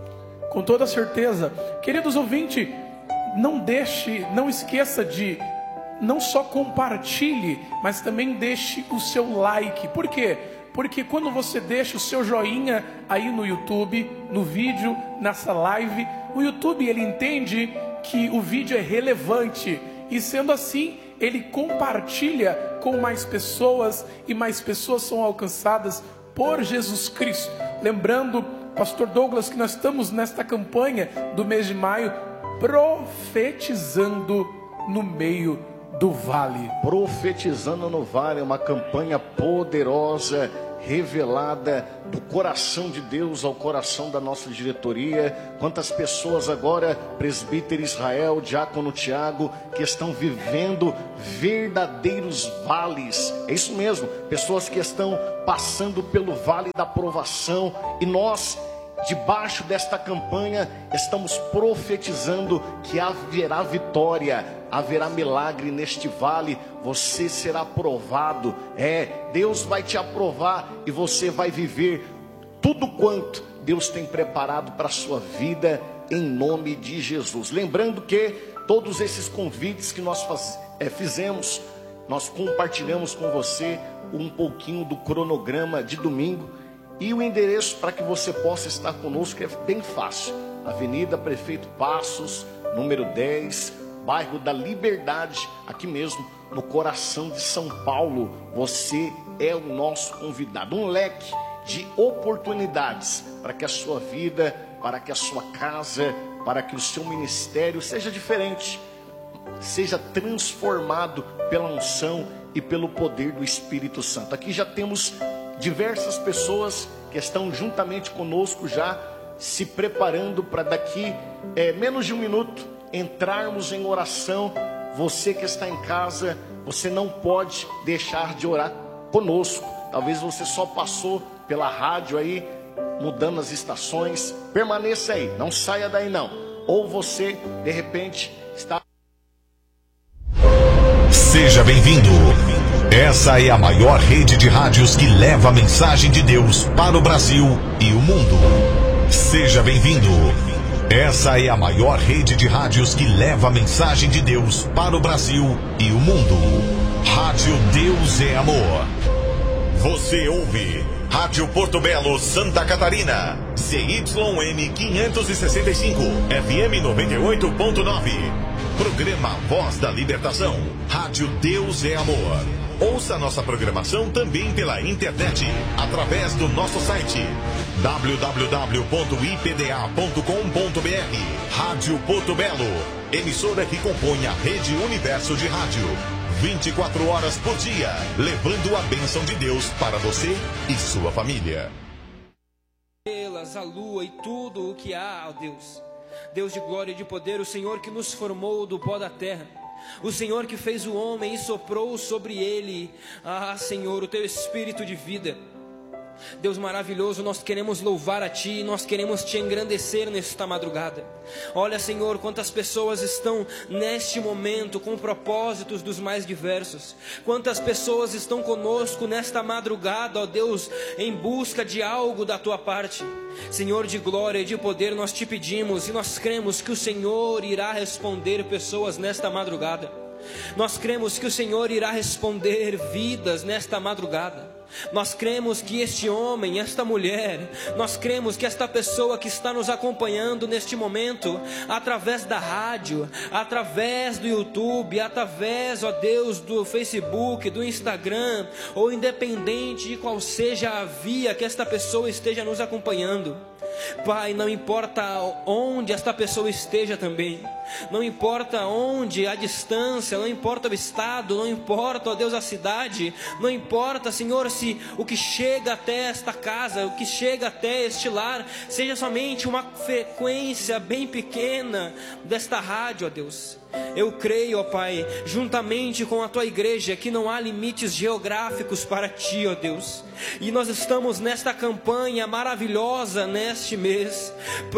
Com toda certeza. Queridos ouvintes, não deixe, não esqueça de não só compartilhe, mas também deixe o seu like. Por quê? Porque quando você deixa o seu joinha aí no YouTube, no vídeo, nessa live, o YouTube ele entende que o vídeo é relevante, e sendo assim, ele compartilha com mais pessoas, e mais pessoas são alcançadas por Jesus Cristo. Lembrando, pastor Douglas, que nós estamos nesta campanha do mês de maio, profetizando no meio do Vale. Profetizando no Vale, uma campanha poderosa, revelada do coração de Deus ao coração da nossa diretoria. Quantas pessoas agora, presbítero Israel, diácono Tiago, que estão vivendo verdadeiros vales. É isso mesmo, pessoas que estão passando pelo vale da provação, e nós, debaixo desta campanha, estamos profetizando que haverá vitória, haverá milagre neste vale. Você será aprovado. É, Deus vai te aprovar e você vai viver tudo quanto Deus tem preparado para a sua vida, em nome de Jesus. Lembrando que todos esses convites que nós faz, é, fizemos, nós compartilhamos com você um pouquinho do cronograma de domingo. E o endereço para que você possa estar conosco é bem fácil. Avenida Prefeito Passos, número dez, bairro da Liberdade, aqui mesmo no coração de São Paulo. Você é o nosso convidado. Um leque de oportunidades para que a sua vida, para que a sua casa, para que o seu ministério seja diferente, seja transformado pela unção e pelo poder do Espírito Santo. Aqui já temos diversas pessoas que estão juntamente conosco já se preparando para daqui é, menos de um minuto entrarmos em oração. Você que está em casa, você não pode deixar de orar conosco. Talvez você só passou pela rádio aí, mudando as estações. Permaneça aí, não saia daí não. Ou você de repente está... Seja bem-vindo. Essa é a maior rede de rádios que leva a mensagem de Deus para o Brasil e o mundo. Seja bem-vindo. Essa é a maior rede de rádios que leva a mensagem de Deus para o Brasil e o mundo. Rádio Deus é Amor. Você ouve Rádio Porto Belo, Santa Catarina, C Y M quinhentos e sessenta e cinco, F M noventa e oito ponto nove. Programa Voz da Libertação. Rádio Deus é Amor. Ouça nossa programação também pela internet, através do nosso site w w w ponto i p d a ponto com ponto b r. Rádio Porto Belo, emissora que compõe a Rede Universo de Rádio. vinte e quatro horas por dia, levando a bênção de Deus para você e sua família. A lua e tudo o que há, ó Deus. Deus de glória e de poder, o Senhor que nos formou do pó da terra, o Senhor que fez o homem e soprou sobre ele, ah Senhor, o teu espírito de vida. Deus maravilhoso, nós queremos louvar a Ti, nós queremos Te engrandecer nesta madrugada. Olha, Senhor, quantas pessoas estão neste momento com propósitos dos mais diversos. Quantas pessoas estão conosco nesta madrugada, ó Deus, em busca de algo da Tua parte. Senhor de glória e de poder, nós Te pedimos e nós cremos que o Senhor irá responder pessoas nesta madrugada. Nós cremos que o Senhor irá responder vidas nesta madrugada. Nós cremos que este homem, esta mulher, nós cremos que esta pessoa que está nos acompanhando neste momento, através da rádio, através do YouTube, através, ó Deus, do Facebook, do Instagram, ou independente de qual seja a via que esta pessoa esteja nos acompanhando, Pai, não importa onde esta pessoa esteja também, não importa onde, a distância, não importa o estado, não importa, ó Deus, a cidade, não importa, Senhor, se o que chega até esta casa, o que chega até este lar, seja somente uma frequência bem pequena desta rádio, ó Deus. Eu creio, ó Pai, juntamente com a Tua igreja, que não há limites geográficos para Ti, ó Deus. E nós estamos nesta campanha maravilhosa, neste mês,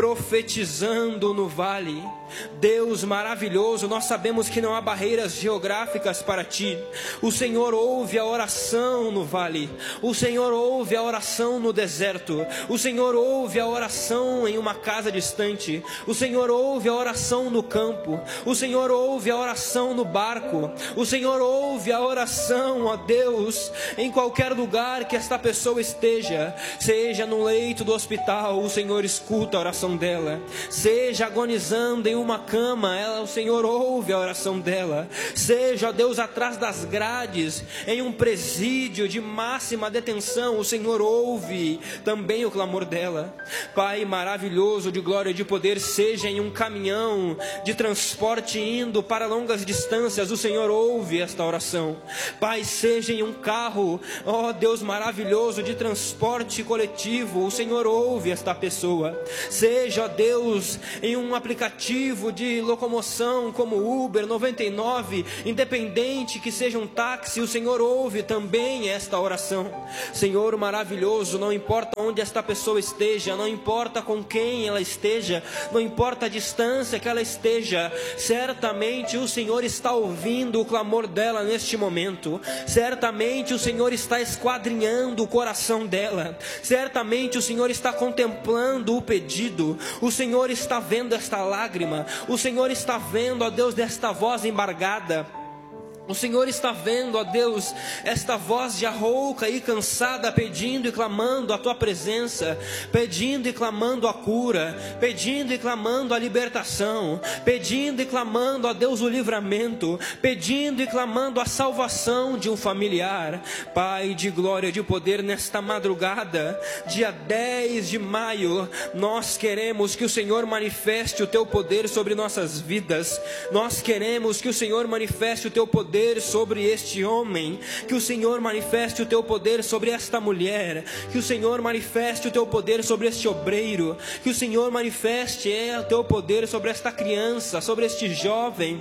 profetizando no vale. Deus maravilhoso, nós sabemos que não há barreiras geográficas para Ti. O Senhor ouve a oração no vale, o Senhor ouve a oração no deserto, o Senhor ouve a oração em uma casa distante, o Senhor ouve a oração no campo, o Senhor ouve a oração no barco, o Senhor ouve a oração, ó Deus, em qualquer lugar que esta pessoa esteja, seja no leito do hospital, o Senhor escuta a oração dela, seja agonizando em uma cama, clama, ela, o Senhor ouve a oração dela. Seja, ó Deus, atrás das grades, em um presídio de máxima detenção, o Senhor ouve também o clamor dela. Pai maravilhoso, de glória e de poder, seja em um caminhão de transporte indo para longas distâncias, o Senhor ouve esta oração. Pai, seja em um carro, ó Deus maravilhoso, de transporte coletivo, o Senhor ouve esta pessoa. Seja, ó Deus, em um aplicativo de locomoção como Uber noventa e nove, independente que seja um táxi, o Senhor ouve também esta oração. Senhor maravilhoso, não importa onde esta pessoa esteja, não importa com quem ela esteja, não importa a distância que ela esteja, certamente o Senhor está ouvindo o clamor dela neste momento. Certamente o Senhor está esquadrinhando o coração dela. Certamente o Senhor está contemplando o pedido. O Senhor está vendo esta lágrima. O Senhor está vendo, ó Deus, desta voz embargada. O Senhor está vendo, ó Deus, esta voz já rouca e cansada, pedindo e clamando a Tua presença, pedindo e clamando a cura, pedindo e clamando a libertação, pedindo e clamando, ó Deus, o livramento, pedindo e clamando a salvação de um familiar. Pai de glória e de poder, nesta madrugada, dia dez de maio, nós queremos que o Senhor manifeste o Teu poder sobre nossas vidas. Nós queremos que o Senhor manifeste o Teu poder sobre este homem, que o Senhor manifeste o Teu poder sobre esta mulher, que o Senhor manifeste o Teu poder sobre este obreiro, que o Senhor manifeste o Teu poder sobre esta criança, sobre este jovem.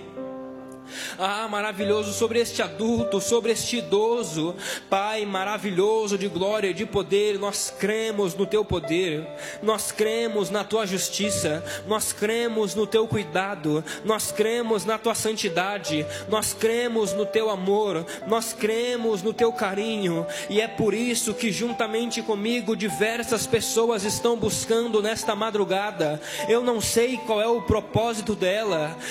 Ah, maravilhoso, sobre este adulto, sobre este idoso. Pai maravilhoso, de glória e de poder, nós cremos no Teu poder, nós cremos na Tua justiça, nós cremos no Teu cuidado, nós cremos na Tua santidade, nós cremos no Teu amor, nós cremos no Teu carinho. E é por isso que juntamente comigo diversas pessoas estão buscando nesta madrugada. Eu não sei qual é o propósito dela,